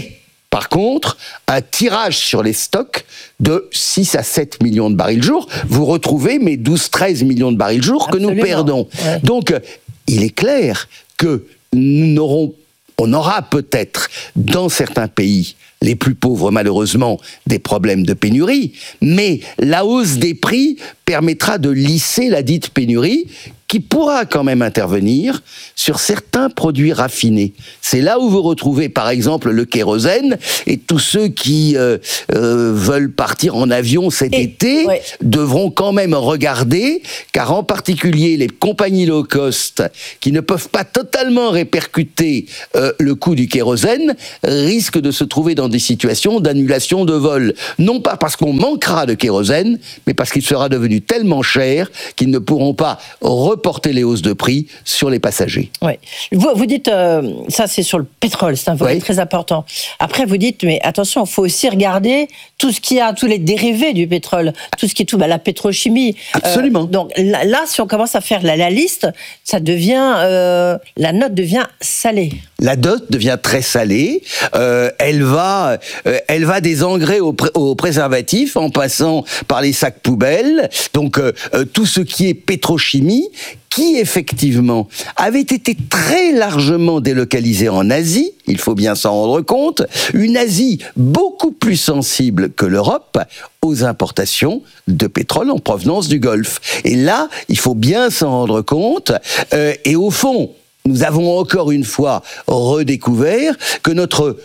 par contre, un tirage sur les stocks de six à sept millions de barils jour. Vous retrouvez mes douze à treize millions de barils jour que nous perdons. Ouais. Donc, il est clair que nous n'aurons, on aura peut-être dans certains pays, les plus pauvres malheureusement, des problèmes de pénurie, mais la hausse des prix permettra de lisser la dite pénurie qui pourra quand même intervenir sur certains produits raffinés. C'est là où vous retrouvez par exemple le kérosène, et tous ceux qui euh, euh, veulent partir en avion cet et, été ouais. devront quand même regarder, car en particulier les compagnies low cost qui ne peuvent pas totalement répercuter euh, le coût du kérosène risquent de se trouver dans des situations d'annulation de vol. Non pas parce qu'on manquera de kérosène, mais parce qu'il sera devenu tellement cher qu'ils ne pourront pas reporter les hausses de prix sur les passagers. Oui. Vous, vous dites, euh, ça c'est sur le pétrole, c'est un volet oui. très important. Après vous dites, mais attention, il faut aussi regarder tout ce qu'il y a, tous les dérivés du pétrole, tout ce qui est tout, bah, la pétrochimie. Absolument. Euh, donc là, là, si on commence à faire la, la liste, ça devient, euh, la note devient salée. La note devient très salée. Euh, elle va, euh, elle va des engrais aux, pré- aux préservatifs en passant par les sacs poubelles. Donc euh, euh, tout ce qui est pétrochimie, qui effectivement avait été très largement délocalisé en Asie, il faut bien s'en rendre compte, une Asie beaucoup plus sensible que l'Europe aux importations de pétrole en provenance du Golfe. Et là, il faut bien s'en rendre compte. Euh, et au fond, nous avons encore une fois redécouvert que notre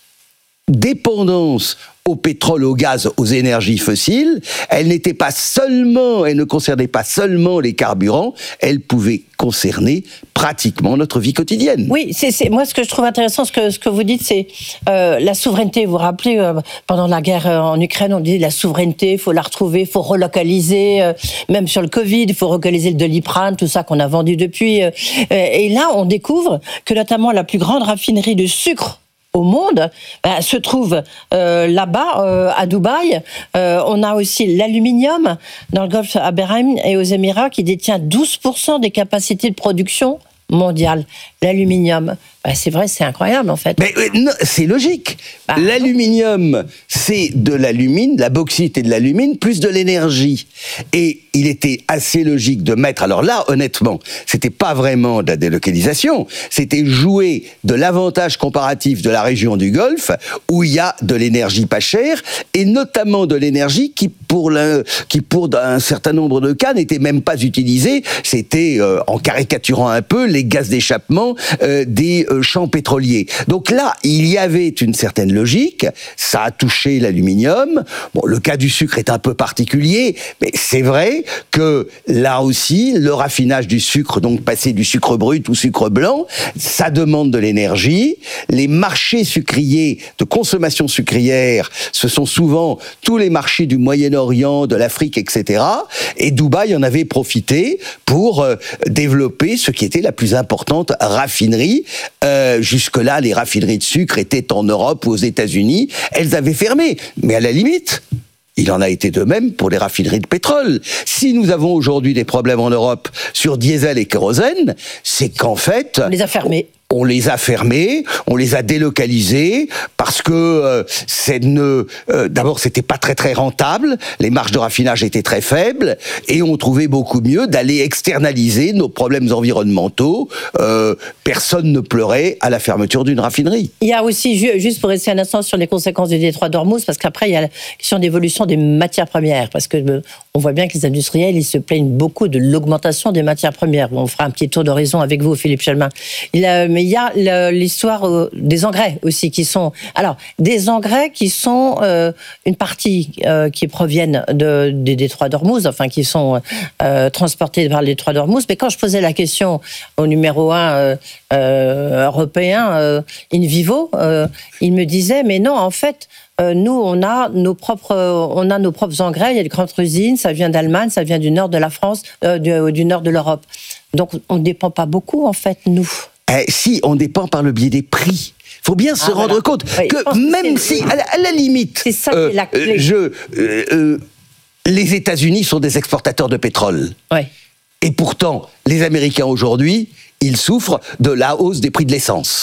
dépendance au pétrole, au gaz, aux énergies fossiles, elle n'était pas seulement, elle ne concernait pas seulement les carburants, elle pouvait concerner pratiquement notre vie quotidienne. Oui, c'est, c'est moi ce que je trouve intéressant, ce que ce que vous dites, c'est euh, la souveraineté. Vous vous rappelez, euh, pendant la guerre en Ukraine, on dit la souveraineté, il faut la retrouver, il faut relocaliser, euh, même sur le Covid, il faut relocaliser le Doliprane, tout ça qu'on a vendu depuis. Euh, et là, on découvre que notamment la plus grande raffinerie de sucre au monde, ben, se trouve euh, là-bas, euh, à Dubaï. Euh, on a aussi l'aluminium dans le golfe à Bahreïn et aux Émirats qui détient douze pour cent des capacités de production mondiale. L'aluminium, ben, c'est vrai, c'est incroyable en fait. Mais euh, non, c'est logique. Bah, L'aluminium, c'est de l'alumine, de la bauxite et de l'alumine, plus de l'énergie. Et il était assez logique de mettre, alors là, honnêtement, c'était pas vraiment de la délocalisation, c'était jouer de l'avantage comparatif de la région du Golfe, où il y a de l'énergie pas chère, et notamment de l'énergie qui, pour, la, qui pour un certain nombre de cas, n'était même pas utilisée. C'était, euh, en caricaturant un peu, les gaz d'échappement euh, des euh, champs pétroliers. Donc là, il y avait une certaine logique, ça a touché l'aluminium. Bon, le cas du sucre est un peu particulier, mais c'est vrai que là aussi, le raffinage du sucre, donc passer du sucre brut au sucre blanc, ça demande de l'énergie. Les marchés sucriers, de consommation sucrière, ce sont souvent tous les marchés du Moyen-Orient, de l'Afrique, et cetera. Et Dubaï en avait profité pour euh, développer ce qui était la plus importante raffinerie. Euh, jusque-là, les raffineries de sucre étaient en Europe ou aux États-Unis. Elles avaient fermé. Mais à la limite, il en a été de même pour les raffineries de pétrole. Si nous avons aujourd'hui des problèmes en Europe sur diesel et kérosène, c'est qu'en fait... On les a fermés. On les a fermés, on les a délocalisés parce que euh, c'est ne, euh, d'abord c'était pas très très rentable, les marges de raffinage étaient très faibles et on trouvait beaucoup mieux d'aller externaliser nos problèmes environnementaux. Euh, personne ne pleurait à la fermeture d'une raffinerie. Il y a aussi, juste pour rester un instant sur les conséquences du détroit d'Ormuz, parce qu'après il y a la question d'évolution des matières premières, parce que euh, on voit bien que les industriels ils se plaignent beaucoup de l'augmentation des matières premières. On fera un petit tour d'horizon avec vous, Philippe Chelmin. Il a, mais il y a l'histoire des engrais aussi qui sont... Alors, des engrais qui sont euh, une partie euh, qui proviennent de, des détroits d'Ormuz, enfin qui sont euh, transportés par les détroits d'Ormuz. Mais quand je posais la question au numéro un euh, euh, européen, euh, in vivo, euh, il me disait, mais non, en fait... Euh, nous, on a nos propres, on a nos propres engrais. Il y a des grandes usines. Ça vient d'Allemagne, ça vient du nord de la France, euh, du, du nord de l'Europe. Donc, on ne dépend pas beaucoup, en fait, nous. Eh, si, on dépend par le biais des prix. Il faut bien ah, se rendre voilà. compte oui, que même que si, à la, à la limite, c'est ça euh, qui est la clé. Je, euh, euh, les États-Unis sont des exportateurs de pétrole. Ouais. Et pourtant, les Américains aujourd'hui, ils souffrent de la hausse des prix de l'essence. Mm.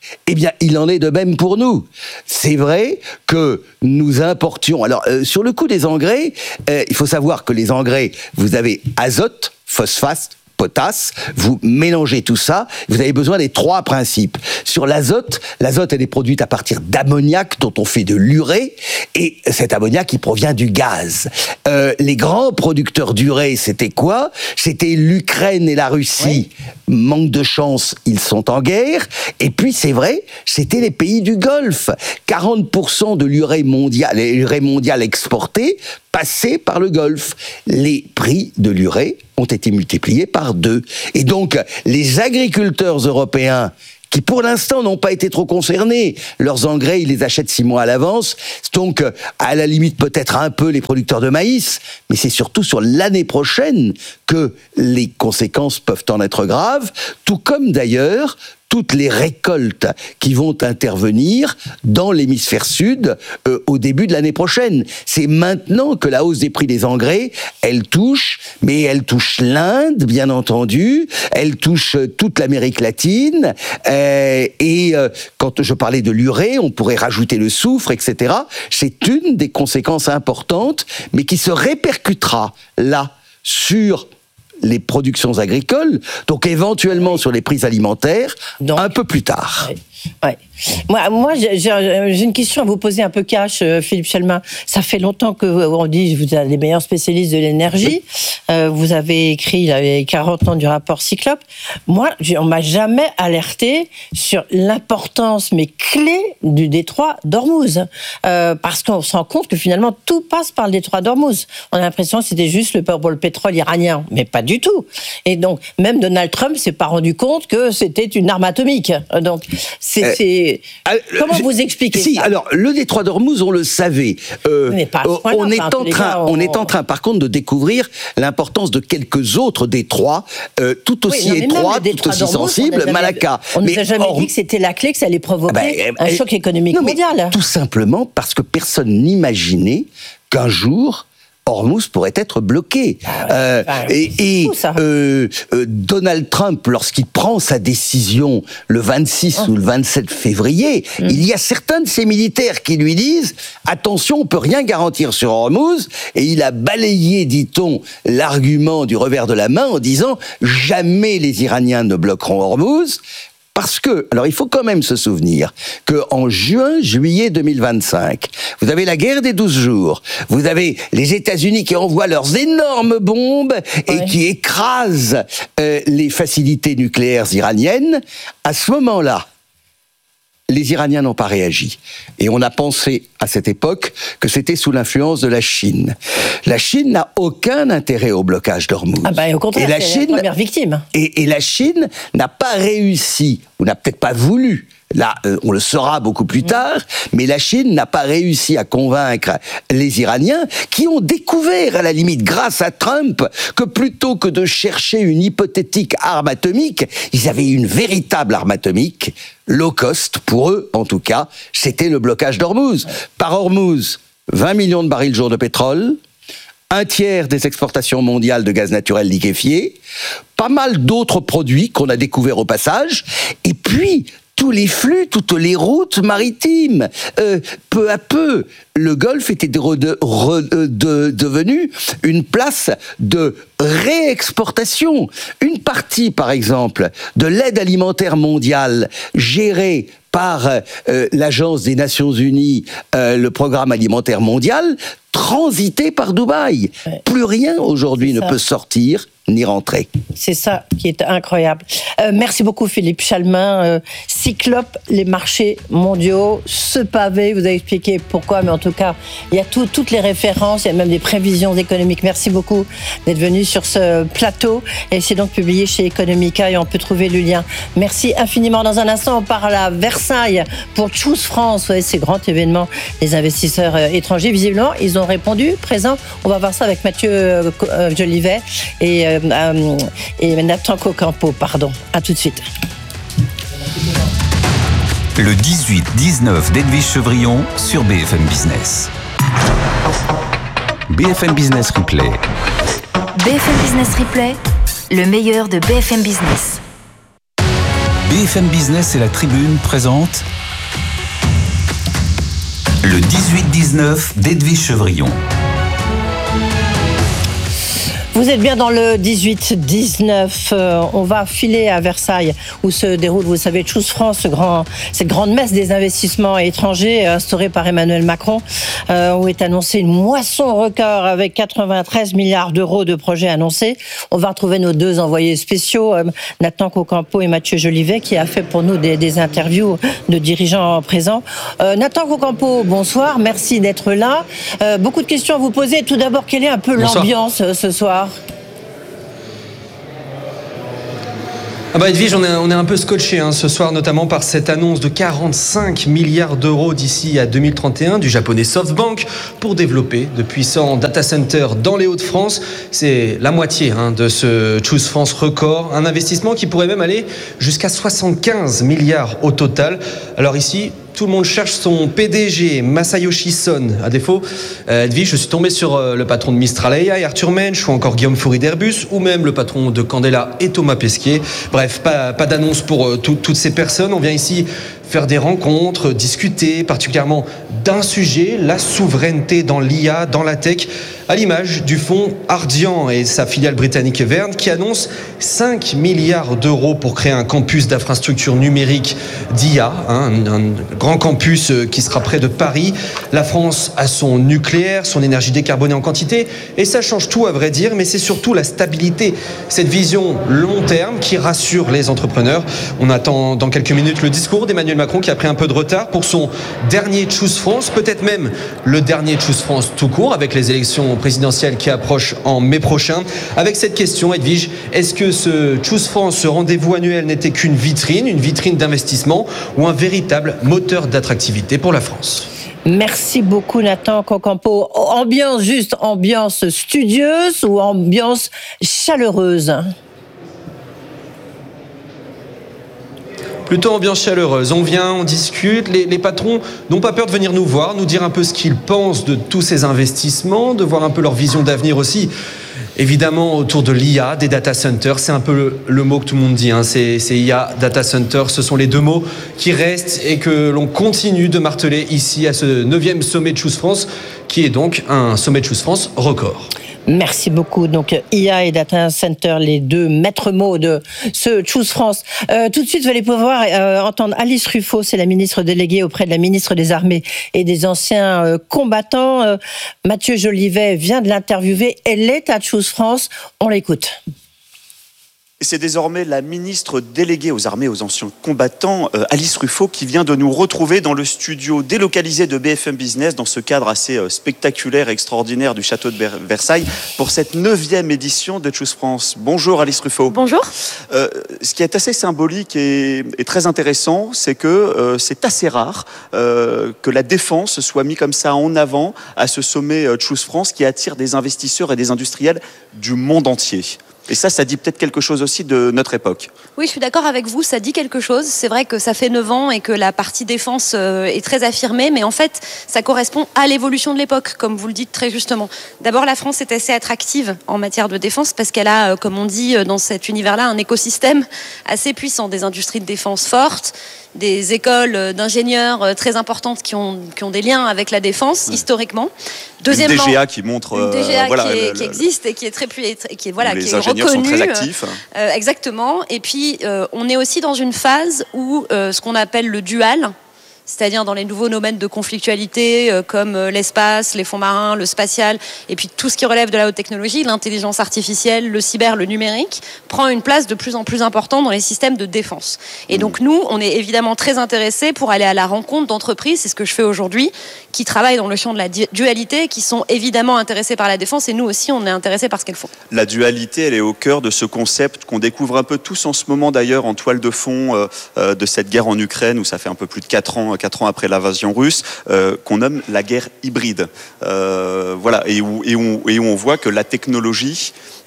Eh bien, il en est de même pour nous. C'est vrai que nous importions... Alors, euh, sur le coup des engrais, euh, il faut savoir que les engrais, vous avez azote, phosphate, potasse, vous mélangez tout ça, vous avez besoin des trois principes. Sur l'azote, l'azote elle est produite à partir d'ammoniac dont on fait de l'urée, et cet ammoniac il provient du gaz. Euh, les grands producteurs d'urée, c'était quoi ? C'était l'Ukraine et la Russie. Oui. Manque de chance, ils sont en guerre. Et puis c'est vrai, c'était les pays du Golfe. quarante pour cent de l'urée mondiale, l'urée mondiale exportée passait par le Golfe. Les prix de l'urée ont été multipliés par deux. Et donc, les agriculteurs européens, qui pour l'instant n'ont pas été trop concernés, leurs engrais, ils les achètent six mois à l'avance, donc à la limite peut-être un peu les producteurs de maïs, mais c'est surtout sur l'année prochaine que les conséquences peuvent en être graves, tout comme d'ailleurs toutes les récoltes qui vont intervenir dans l'hémisphère sud euh, au début de l'année prochaine. C'est maintenant que la hausse des prix des engrais, elle touche, mais elle touche l'Inde, bien entendu, elle touche toute l'Amérique latine, euh, et euh, quand je parlais de l'urée, on pourrait rajouter le soufre, et cetera. C'est une des conséquences importantes, mais qui se répercutera là sur les productions agricoles, donc éventuellement sur les prix alimentaires, donc, un peu plus tard. Ouais. Ouais. Moi, moi j'ai, j'ai une question à vous poser un peu cash, euh, Philippe Chalmin. Ça fait longtemps que on dit que vous êtes les meilleurs spécialistes de l'énergie. Euh, vous avez écrit il y avait quarante ans du rapport Cyclope. Moi, on m'a jamais alerté sur l'importance, mais clé du détroit d'Ormuz. Euh, parce qu'on se rend compte que finalement, tout passe par le détroit d'Ormuz. On a l'impression que c'était juste le, pour le pétrole iranien, mais pas du tout. Et donc, même Donald Trump s'est pas rendu compte que c'était une arme atomique. Donc, c'est... Euh, c'est... Euh, Comment je, vous expliquez si, ça ? Alors, le détroit d'Ormuz, on le savait. Euh, mais pas on, on, est en train, cas, on... on est en train, par contre, de découvrir l'importance de quelques autres détroits, euh, tout aussi oui, non, étroits, tout aussi sensibles. Jamais, Malacca. On ne nous a jamais Or... dit que c'était la clé, que ça allait provoquer ben, un choc économique non, mondial. Tout simplement parce que personne n'imaginait qu'un jour Ormuz pourrait être bloqué. Ah ouais, euh, bah, et et euh, euh, Donald Trump, lorsqu'il prend sa décision le vingt-six oh. ou le vingt-sept février, mm. il y a certains de ses militaires qui lui disent « Attention, on peut rien garantir sur Ormuz », et il a balayé, dit-on, l'argument du revers de la main en disant « Jamais les Iraniens ne bloqueront Ormuz ». Parce que, alors il faut quand même se souvenir qu'en juin, juillet deux mille vingt-cinq, vous avez la guerre des douze jours, vous avez les États-Unis qui envoient leurs énormes bombes et ouais. qui écrasent euh, les facilités nucléaires iraniennes. À ce moment-là, les Iraniens n'ont pas réagi. Et on a pensé à cette époque que c'était sous l'influence de la Chine. La Chine n'a aucun intérêt au blocage d'Ormuz. Ah bah, au contraire, et la c'est Chine, la première victime. Et, et la Chine n'a pas réussi, ou n'a peut-être pas voulu, là, euh, on le saura beaucoup plus tard, mais la Chine n'a pas réussi à convaincre les Iraniens qui ont découvert, à la limite, grâce à Trump, que plutôt que de chercher une hypothétique arme atomique, ils avaient une véritable arme atomique, low cost, pour eux en tout cas, c'était le blocage d'Ormuz. Par Ormuz, vingt millions de barils jour de pétrole, un tiers des exportations mondiales de gaz naturel liquéfié, pas mal d'autres produits qu'on a découverts au passage, et puis tous les flux, toutes les routes maritimes. Euh, peu à peu, le Golfe était de, de, de, de, devenu une place de réexportation. Une partie, par exemple, de l'aide alimentaire mondiale gérée par euh, l'Agence des Nations Unies, euh, le Programme alimentaire mondial, transité par Dubaï. Ouais. Plus rien aujourd'hui ne peut sortir ni rentrer. C'est ça qui est incroyable. Euh, merci beaucoup Philippe Chalmin. Euh, Cyclope, les marchés mondiaux, ce pavé, vous avez expliqué pourquoi, mais en tout cas, il y a tout, toutes les références, il y a même des prévisions économiques. Merci beaucoup d'être venu sur ce plateau. Et c'est donc publié chez Economica et on peut trouver le lien. Merci infiniment. Dans un instant, on parle à Versailles pour Choose France. Vous voyez, ces grands événements, les investisseurs euh, étrangers, visiblement, ils ont répondu présent. On va voir ça avec Mathieu euh, Jolivet et euh, Euh, et Nathan Cocampo, pardon. À tout de suite. Le dix-huit dix-neuf d'Edwige Chevrillon sur B F M Business. B F M Business Replay. B F M Business Replay, le meilleur de B F M Business. B F M Business et la Tribune présentent le dix-huit dix-neuf d'Edwige Chevrillon. Vous êtes bien dans le dix-huit dix-neuf. Euh, on va filer à Versailles, où se déroule, vous savez, Choose France, ce grand, cette grande messe des investissements étrangers instaurée par Emmanuel Macron, euh, où est annoncée une moisson record avec quatre-vingt-treize milliards d'euros de projets annoncés. On va retrouver nos deux envoyés spéciaux, euh, Nathan Cocampo et Mathieu Jolivet, qui a fait pour nous des, des interviews de dirigeants présents. Euh, Nathan Cocampo, bonsoir, merci d'être là. Euh, beaucoup de questions à vous poser. Tout d'abord, quelle est un peu bonsoir. L'ambiance euh, ce soir ? Ah bah Edwige, on est, on est un peu scotché hein, ce soir, notamment par cette annonce de quarante-cinq milliards d'euros d'ici à deux mille trente et un du japonais SoftBank pour développer de puissants data centers dans les Hauts-de-France. C'est la moitié hein, de ce Choose France record, un investissement qui pourrait même aller jusqu'à soixante-quinze milliards au total. Alors ici, tout le monde cherche son P D G, Masayoshi Son. À défaut, euh, Edwige, je suis tombé sur euh, le patron de Mistral A I, Arthur Mensch, ou encore Guillaume Foury d'Airbus, ou même le patron de Candela et Thomas Pesquet. Bref, pas, pas d'annonce pour euh, tout, toutes ces personnes. On vient ici faire des rencontres, discuter particulièrement d'un sujet, la souveraineté dans l'I A, dans la tech, à l'image du fonds Ardian et sa filiale britannique Verne qui annonce cinq milliards d'euros pour créer un campus d'infrastructures numériques d'I A, hein, un, un grand campus qui sera près de Paris. La France a son nucléaire, son énergie décarbonée en quantité, et ça change tout à vrai dire, mais c'est surtout la stabilité, cette vision long terme qui rassure les entrepreneurs. On attend dans quelques minutes le discours d'Emmanuel Macron qui a pris un peu de retard pour son dernier Choose France, peut-être même le dernier Choose France tout court avec les élections présidentielles qui approchent en mai prochain. Avec cette question, Edwige, est-ce que ce Choose France, ce rendez-vous annuel n'était qu'une vitrine, une vitrine d'investissement ou un véritable moteur d'attractivité pour la France ? Merci beaucoup Nathan Cocampo. Ambiance juste, ambiance studieuse ou ambiance chaleureuse ? Plutôt ambiance chaleureuse. On vient, on discute. Les, les patrons n'ont pas peur de venir nous voir, nous dire un peu ce qu'ils pensent de tous ces investissements, de voir un peu leur vision d'avenir aussi. Évidemment, autour de l'I A, des data centers, c'est un peu le, le mot que tout le monde dit. Hein. C'est, c'est I A, data center, ce sont les deux mots qui restent et que l'on continue de marteler ici à ce neuvième sommet de Choose France, qui est donc un sommet de Choose France record. Merci beaucoup. Donc, I A et Data Center, les deux maîtres mots de ce Choose France. Euh, tout de suite, vous allez pouvoir euh, entendre Alice Ruffo, c'est la ministre déléguée auprès de la ministre des Armées et des anciens euh, combattants. Euh, Mathieu Jolivet vient de l'interviewer. Elle est à Choose France. On l'écoute. C'est désormais la ministre déléguée aux armées et aux anciens combattants, euh, Alice Ruffo, qui vient de nous retrouver dans le studio délocalisé de B F M Business, dans ce cadre assez euh, spectaculaire et extraordinaire du château de Versailles, pour cette neuvième édition de Choose France. Bonjour Alice Ruffo. Bonjour. Euh, ce qui est assez symbolique et, et très intéressant, c'est que euh, c'est assez rare euh, que la défense soit mise comme ça en avant à ce sommet euh, Choose France qui attire des investisseurs et des industriels du monde entier. Et ça, ça dit peut-être quelque chose aussi de notre époque. Oui, je suis d'accord avec vous, ça dit quelque chose. C'est vrai que ça fait neuf ans et que la partie défense est très affirmée, mais en fait, ça correspond à l'évolution de l'époque, comme vous le dites très justement. D'abord, la France est assez attractive en matière de défense parce qu'elle a, comme on dit dans cet univers-là, un écosystème assez puissant, des industries de défense fortes, des écoles d'ingénieurs très importantes qui ont, qui ont des liens avec la défense, mmh. historiquement. Deuxièmement, une D G A qui montre... Une D G A euh, voilà, qui, est, le, qui existe et qui est très... Qui est, voilà, les qui est ingénieurs reconnue, sont très actifs. Euh, exactement. Et puis, euh, on est aussi dans une phase où euh, ce qu'on appelle le dual, c'est-à-dire dans les nouveaux domaines de conflictualité euh, comme euh, l'espace, les fonds marins, le spatial, et puis tout ce qui relève de la haute technologie, l'intelligence artificielle, le cyber, le numérique, prend une place de plus en plus importante dans les systèmes de défense. Et donc nous, on est évidemment très intéressés pour aller à la rencontre d'entreprises, c'est ce que je fais aujourd'hui, qui travaillent dans le champ de la dualité, qui sont évidemment intéressés par la défense, et nous aussi, on est intéressés par ce qu'elles font. La dualité, elle est au cœur de ce concept qu'on découvre un peu tous en ce moment d'ailleurs en toile de fond euh, euh, de cette guerre en Ukraine, où ça fait un peu plus de quatre ans, quatre ans après l'invasion russe, euh, qu'on nomme la guerre hybride. Euh, voilà, et où, et, où, et où on voit que la technologie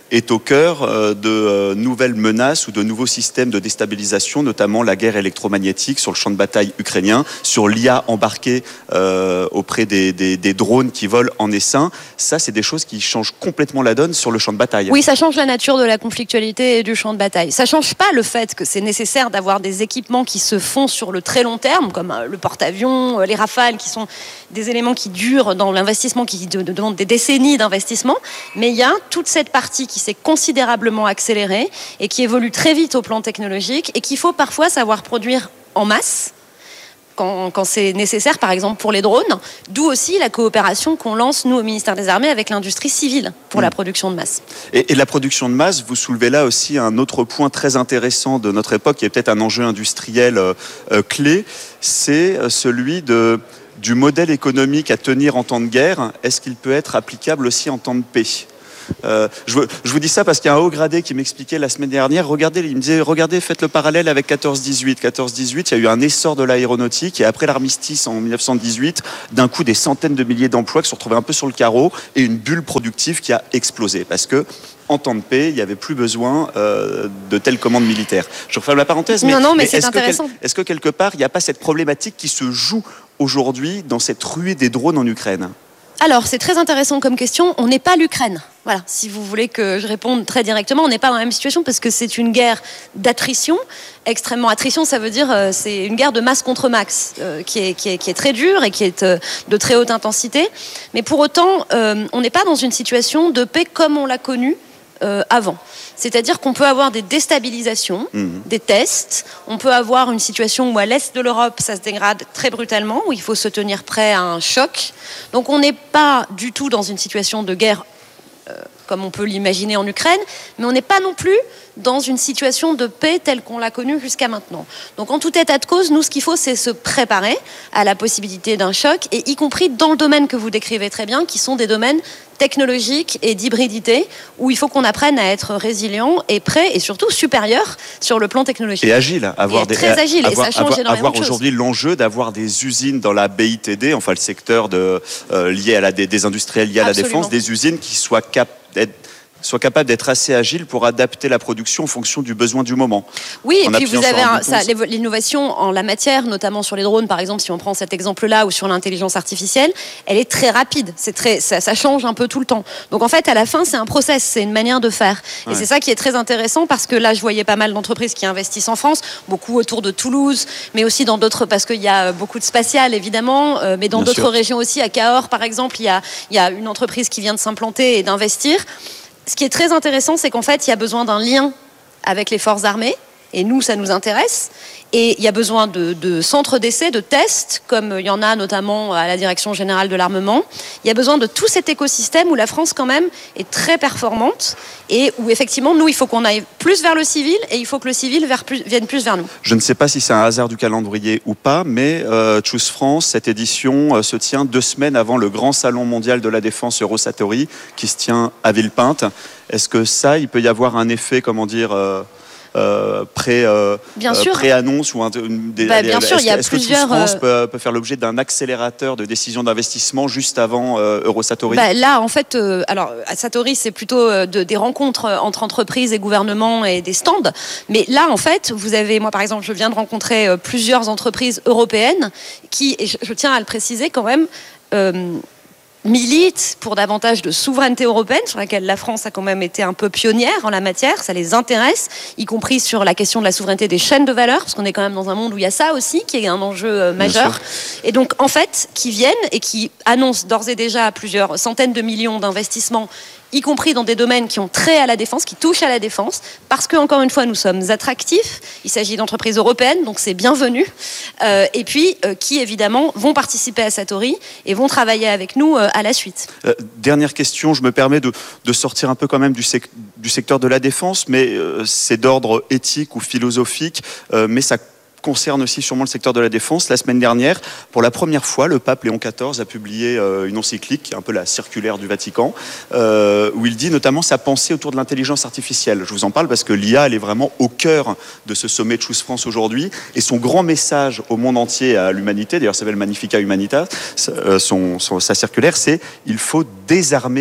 est au cœur de nouvelles menaces ou de nouveaux systèmes de déstabilisation, notamment la guerre électromagnétique sur le champ de bataille ukrainien, sur l'I A embarquée euh, auprès des, des, des drones qui volent en essaim. Ça, c'est des choses qui changent complètement la donne sur le champ de bataille. Oui, ça change la nature de la conflictualité et du champ de bataille. Ça change pas le fait que c'est nécessaire d'avoir des équipements qui se font sur le très long terme, comme le porte-avions, les Rafales, qui sont des éléments qui durent dans l'investissement, qui demandent des décennies d'investissement. Mais il y a toute cette partie qui s'est considérablement accélérée et qui évolue très vite au plan technologique et qu'il faut parfois savoir produire en masse quand, quand c'est nécessaire, par exemple pour les drones, d'où aussi la coopération qu'on lance, nous, au ministère des Armées, avec l'industrie civile pour mmh. la production de masse. Et, et la production de masse, vous soulevez là aussi un autre point très intéressant de notre époque, qui est peut-être un enjeu industriel euh, euh, clé, c'est celui de, du modèle économique à tenir en temps de guerre. Est-ce qu'il peut être applicable aussi en temps de paix ? Euh, je, je vous dis ça parce qu'il y a un haut gradé qui m'expliquait la semaine dernière, regardez, il me disait, regardez, faites le parallèle avec quatorze dix-huit. quatorze dix-huit, il y a eu un essor de l'aéronautique et après l'armistice en dix-neuf cent dix-huit, d'un coup des centaines de milliers d'emplois qui se sont retrouvés un peu sur le carreau et une bulle productive qui a explosé parce que en temps de paix, il n'y avait plus besoin euh, de telles commandes militaires. Je referme la parenthèse, mais, non, non, mais, mais c'est est-ce, intéressant. que, est-ce que quelque part, il n'y a pas cette problématique qui se joue aujourd'hui dans cette ruée des drones en Ukraine ? Alors, c'est très intéressant comme question. On n'est pas l'Ukraine. Voilà, si vous voulez que je réponde très directement, on n'est pas dans la même situation parce que c'est une guerre d'attrition, extrêmement attrition, ça veut dire euh, c'est une guerre de masse contre max euh, qui, est, qui, est, qui est très dure et qui est euh, de très haute intensité. Mais pour autant, euh, on n'est pas dans une situation de paix comme on l'a connue euh, avant. C'est-à-dire qu'on peut avoir des déstabilisations, mmh. des tests. On peut avoir une situation où à l'est de l'Europe, ça se dégrade très brutalement, où il faut se tenir prêt à un choc. Donc on n'est pas du tout dans une situation de guerre euh, comme on peut l'imaginer en Ukraine, mais on n'est pas non plus dans une situation de paix telle qu'on l'a connue jusqu'à maintenant. Donc en tout état de cause, nous, ce qu'il faut, c'est se préparer à la possibilité d'un choc, et y compris dans le domaine que vous décrivez très bien, qui sont des domaines technologiques et d'hybridité, où il faut qu'on apprenne à être résilient et prêt, et surtout supérieur sur le plan technologique. Et agile. Avoir et des, très agile, avoir, et ça change avoir, énormément avoir de choses. aujourd'hui l'enjeu d'avoir des usines dans la B I T D, enfin le secteur de, euh, lié à la, des, des industriels liés à Absolument. la défense, des usines qui soient capables d'être soit capable d'être assez agile pour adapter la production en fonction du besoin du moment. Oui, et puis vous avez un, ça, l'innovation en la matière, notamment sur les drones, par exemple, si on prend cet exemple-là, ou sur l'intelligence artificielle, elle est très rapide. C'est très, ça, ça change un peu tout le temps. Donc en fait, à la fin, c'est un process, c'est une manière de faire. Et ouais. c'est ça qui est très intéressant, parce que là, je voyais pas mal d'entreprises qui investissent en France, beaucoup autour de Toulouse, mais aussi dans d'autres, parce qu'il y a beaucoup de spatial, évidemment, euh, mais dans Bien d'autres sûr. régions aussi. À Cahors, par exemple, il y a, il y a une entreprise qui vient de s'implanter et d'investir. Ce qui est très intéressant, c'est qu'en fait, il y a besoin d'un lien avec les forces armées, et nous, ça nous intéresse. Et il y a besoin de, de centres d'essai, de tests, comme il y en a notamment à la Direction Générale de l'Armement. Il y a besoin de tout cet écosystème où la France, quand même, est très performante, et où, effectivement, nous, il faut qu'on aille plus vers le civil, et il faut que le civil vers plus, vienne plus vers nous. Je ne sais pas si c'est un hasard du calendrier ou pas, mais euh, Choose France, cette édition, euh, se tient deux semaines avant le grand salon mondial de la défense Eurosatory, qui se tient à Villepinte. Est-ce que ça, il peut y avoir un effet, comment dire... Euh Euh, pré, euh, bien euh, sûr. pré-annonce ou un, une, des, bah, bien est-ce, sûr, il y a est-ce plusieurs. que Choose France peut, peut faire l'objet d'un accélérateur de décision d'investissement juste avant euh, Eurosatory ? bah, Là, en fait, euh, alors à Satori, c'est plutôt euh, de, des rencontres entre entreprises et gouvernements et des stands. Mais là, en fait, vous avez, moi par exemple, je viens de rencontrer euh, plusieurs entreprises européennes qui, et je, je tiens à le préciser quand même. Euh, militent pour davantage de souveraineté européenne, sur laquelle la France a quand même été un peu pionnière en la matière. Ça les intéresse, y compris sur la question de la souveraineté des chaînes de valeur, parce qu'on est quand même dans un monde où il y a ça aussi, qui est un enjeu euh, majeur. Et donc, en fait, qui viennent et qui annoncent d'ores et déjà plusieurs centaines de millions d'investissements, y compris dans des domaines qui ont trait à la défense, qui touchent à la défense, parce que, encore une fois, nous sommes attractifs. Il s'agit d'entreprises européennes, donc c'est bienvenu. Euh, et puis, euh, qui, évidemment, vont participer à Satori et vont travailler avec nous euh, à la suite. Euh, dernière question, je me permets de, de sortir un peu quand même du, sec, du secteur de la défense, mais euh, c'est d'ordre éthique ou philosophique, euh, mais ça concerne aussi sûrement le secteur de la défense. La semaine dernière, pour la première fois, le pape Léon quatorze a publié euh, une encyclique, qui est un peu la circulaire du Vatican, euh, où il dit notamment sa pensée autour de l'intelligence artificielle. Je vous en parle parce que l'I A, elle est vraiment au cœur de ce sommet de Choose France aujourd'hui, et son grand message au monde entier, à l'humanité, d'ailleurs ça s'appelle Magnificat Humanitas, euh, son, son, sa circulaire, c'est « il faut désarmer l'I A ».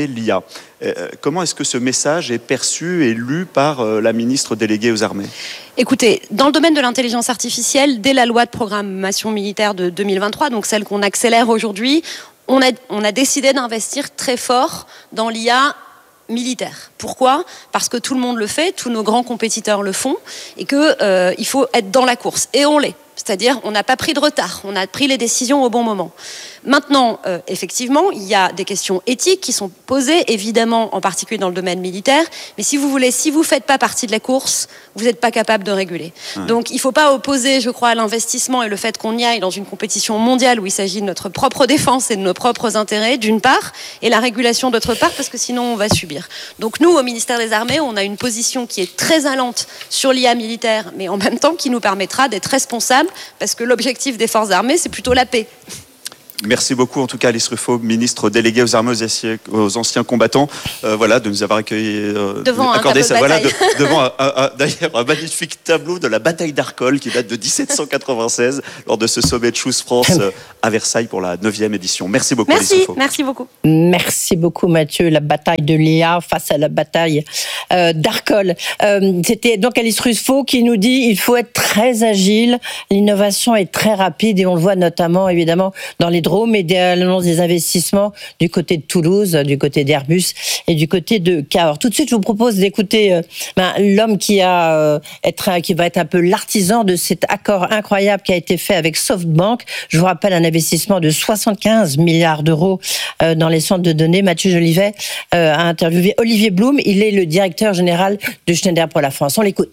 Euh, comment est-ce que ce message est perçu et lu par euh, la ministre déléguée aux armées ? Écoutez, dans le domaine de l'intelligence artificielle, dès la loi de programmation militaire de deux mille vingt-trois, donc celle qu'on accélère aujourd'hui, on a, on a décidé d'investir très fort dans l'I A militaire. Pourquoi ? Parce que tout le monde le fait, tous nos grands compétiteurs le font, et qu'il euh, faut être dans la course. Et on l'est. C'est-à-dire, on n'a pas pris de retard, on a pris les décisions au bon moment. Maintenant, euh, effectivement, il y a des questions éthiques qui sont posées, évidemment, en particulier dans le domaine militaire. Mais si vous voulez, si vous ne faites pas partie de la course, vous n'êtes pas capable de réguler. Ouais. Donc, il ne faut pas opposer, je crois, l'investissement et le fait qu'on y aille dans une compétition mondiale où il s'agit de notre propre défense et de nos propres intérêts, d'une part, et la régulation, d'autre part, parce que sinon, on va subir. Donc, nous, au ministère des Armées, on a une position qui est très allante sur l'I A militaire, mais en même temps, qui nous permettra d'être responsables, parce que l'objectif des forces armées, c'est plutôt la paix. Merci beaucoup, en tout cas, Alice Ruffo, ministre déléguée aux armées, aux anciens, aux anciens combattants, euh, voilà, de nous avoir accueillis, euh, devant accordé un ça, voilà, de, devant un, un, un, d'ailleurs un magnifique tableau de la bataille d'Arcole qui date de dix-sept cent quatre-vingt-seize lors de ce sommet de Choose France euh, à Versailles pour la neuvième édition. Merci beaucoup, merci, Alice Ruffo. Merci beaucoup. Merci beaucoup, Mathieu. La bataille de l'I A face à la bataille euh, d'Arcole. Euh, c'était donc Alice Ruffo qui nous dit il faut être très agile, l'innovation est très rapide et on le voit notamment évidemment dans les drones et à l'annonce des investissements du côté de Toulouse, du côté d'Airbus et du côté de Cahors. Tout de suite, je vous propose d'écouter euh, ben, l'homme qui a euh, être qui va être un peu l'artisan de cet accord incroyable qui a été fait avec SoftBank. Je vous rappelle un investissement de soixante-quinze milliards d'euros euh, dans les centres de données. Mathieu Jolivet euh, a interviewé Olivier Blum. Il est le directeur général de Schneider pour la France. On l'écoute.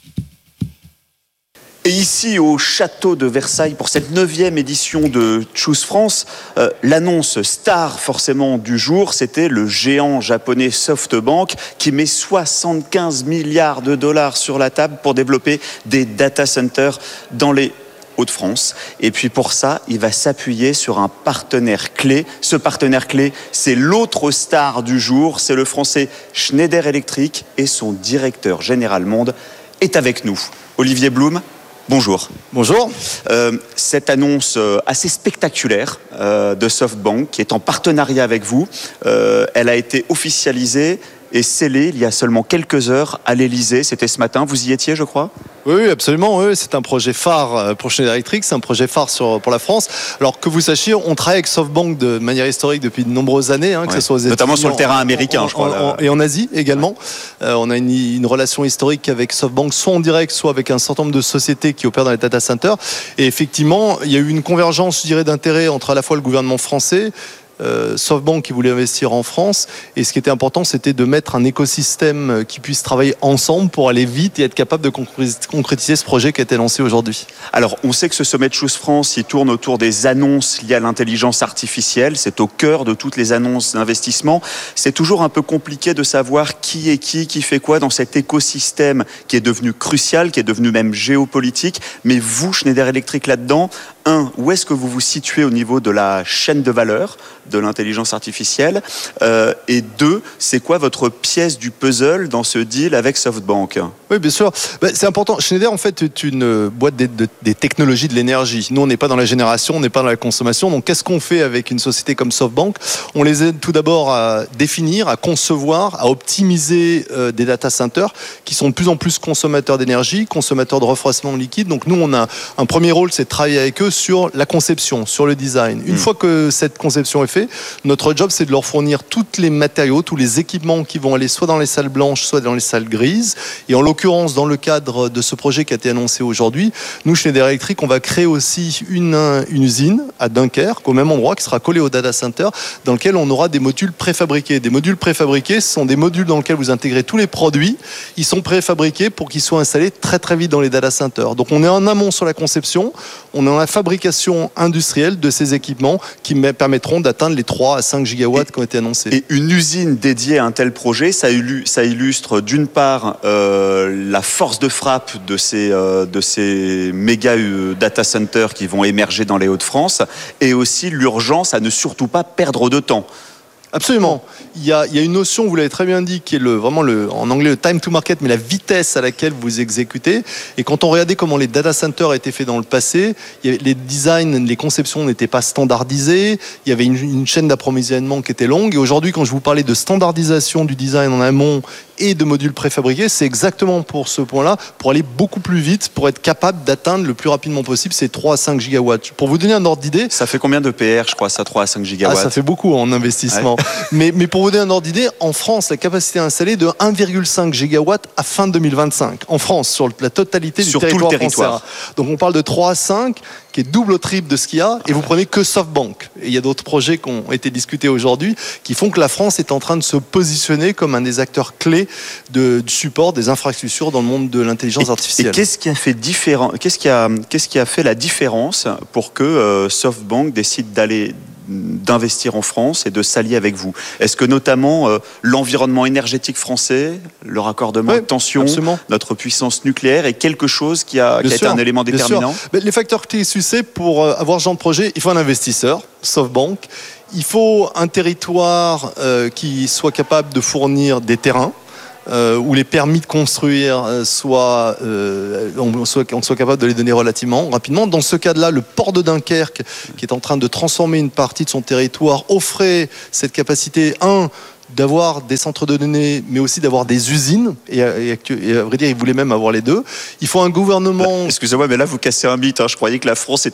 Et ici, au château de Versailles, pour cette neuvième édition de Choose France, euh, l'annonce star forcément du jour, c'était le géant japonais SoftBank qui met soixante-quinze milliards de dollars sur la table pour développer des data centers dans les Hauts-de-France. Et puis pour ça, il va s'appuyer sur un partenaire clé. Ce partenaire clé, c'est l'autre star du jour, c'est le français Schneider Electric et son directeur général monde est avec nous. Olivier Blum. Bonjour. Bonjour. Euh, cette annonce euh, assez spectaculaire euh, de SoftBank, qui est en partenariat avec vous, euh, elle a été officialisée et scellée il y a seulement quelques heures à l'Elysée. C'était ce matin. Vous y étiez, je crois ? Oui, absolument. Oui. C'est un projet phare pour Schneider Electric. C'est un projet phare sur, pour la France. Alors que vous sachiez, on travaille avec SoftBank de manière historique depuis de nombreuses années, hein, que ouais. ce soit aux États-Unis, notamment sur le terrain américain, en, je crois. En, en, et en Asie également. Ouais. Euh, on a une, une relation historique avec SoftBank, soit en direct, soit avec un certain nombre de sociétés qui opèrent dans les data centers. Et effectivement, il y a eu une convergence, je dirais, d'intérêts entre à la fois le gouvernement français, Euh, SoftBank qui voulait investir en France, et ce qui était important, c'était de mettre un écosystème qui puisse travailler ensemble pour aller vite et être capable de concrétiser ce projet qui a été lancé aujourd'hui. Alors, on sait que ce sommet de Choose France, il tourne autour des annonces liées à l'intelligence artificielle. C'est au cœur de toutes les annonces d'investissement. C'est toujours un peu compliqué de savoir qui est qui, qui fait quoi dans cet écosystème qui est devenu crucial, qui est devenu même géopolitique. Mais vous, Schneider Electric, là-dedans, un, où est-ce que vous vous situez au niveau de la chaîne de valeur de l'intelligence artificielle, euh, et deux, c'est quoi votre pièce du puzzle dans ce deal avec SoftBank ? Oui, bien sûr. Ben, c'est important. Schneider, en fait, est une boîte des, de, des technologies de l'énergie. Nous, on n'est pas dans la génération, on n'est pas dans la consommation. Donc, qu'est-ce qu'on fait avec une société comme SoftBank ? On les aide tout d'abord à définir, à concevoir, à optimiser euh, des data centers qui sont de plus en plus consommateurs d'énergie, consommateurs de refroidissement liquide. Donc, nous, on a un premier rôle, c'est de travailler avec eux sur la conception, sur le design. Une mmh. fois que cette conception est faite, notre job, c'est de leur fournir tous les matériaux, tous les équipements qui vont aller soit dans les salles blanches, soit dans les salles grises. Et en l'occurrence, dans le cadre de ce projet qui a été annoncé aujourd'hui, nous, Schneider Electric, on va créer aussi une, une usine à Dunkerque, au même endroit, qui sera collée au data center, dans lequel on aura des modules préfabriqués. Des modules préfabriqués, ce sont des modules dans lesquels vous intégrez tous les produits. Ils sont préfabriqués pour qu'ils soient installés très très vite dans les data centers. Donc on est en amont sur la conception, on est en la fabrication industrielle de ces équipements qui permettront d'atteindre les trois à cinq gigawatts et, qui ont été annoncés. Et une usine dédiée à un tel projet, ça illustre, ça illustre d'une part euh, la force de frappe de ces, euh, de ces méga euh, data centers qui vont émerger dans les Hauts-de-France, et aussi l'urgence à ne surtout pas perdre de temps. Absolument. Il y, a, il y a une notion, vous l'avez très bien dit, qui est le, vraiment le, en anglais le time to market, mais la vitesse à laquelle vous exécutez. Et quand on regardait comment les data centers étaient faits dans le passé, il y avait, les designs, les conceptions n'étaient pas standardisées. Il y avait une, une chaîne d'approvisionnement qui était longue. Et aujourd'hui, quand je vous parlais de standardisation du design en amont et de modules préfabriqués, c'est exactement pour ce point-là, pour aller beaucoup plus vite, pour être capable d'atteindre le plus rapidement possible ces trois à cinq gigawatts. Pour vous donner un ordre d'idée... Ça fait combien de P R, je crois, ça, trois à cinq gigawatts? Ah, ça fait beaucoup en investissement. Ouais. mais, mais pour vous donner un ordre d'idée, en France, la capacité installée est de un virgule cinq gigawatts à fin deux mille vingt-cinq. En France, sur la totalité sur du territoire, tout le territoire français. Donc on parle de trois à cinq, qui est double au triple de ce qu'il y a, et vous prenez que SoftBank. Et il y a d'autres projets qui ont été discutés aujourd'hui, qui font que la France est en train de se positionner comme un des acteurs clés de, du support des infrastructures dans le monde de l'intelligence et, artificielle. Et qu'est-ce qui a fait différent, qu'est-ce qui a, qu'est-ce qui a fait la différence pour que euh, SoftBank décide d'aller d'investir en France et de s'allier avec vous? Est-ce que notamment euh, l'environnement énergétique français, le raccordement ouais, de tension, absolument. notre puissance nucléaire est quelque chose qui a, qui a été un élément déterminant? Les facteurs clés succès pour avoir ce genre de projet, il faut un investisseur, SoftBank. Il faut un territoire euh, qui soit capable de fournir des terrains. Euh, où les permis de construire euh, soient, euh, on, soit, on soit capable de les donner relativement rapidement. Dans ce cas-là, le port de Dunkerque, qui est en train de transformer une partie de son territoire, offrait cette capacité, un, d'avoir des centres de données, mais aussi d'avoir des usines. Et, et, et à vrai dire, ils voulaient même avoir les deux. Il faut un gouvernement... Excusez-moi, mais là, vous cassez un mythe. Hein. Je croyais que la France était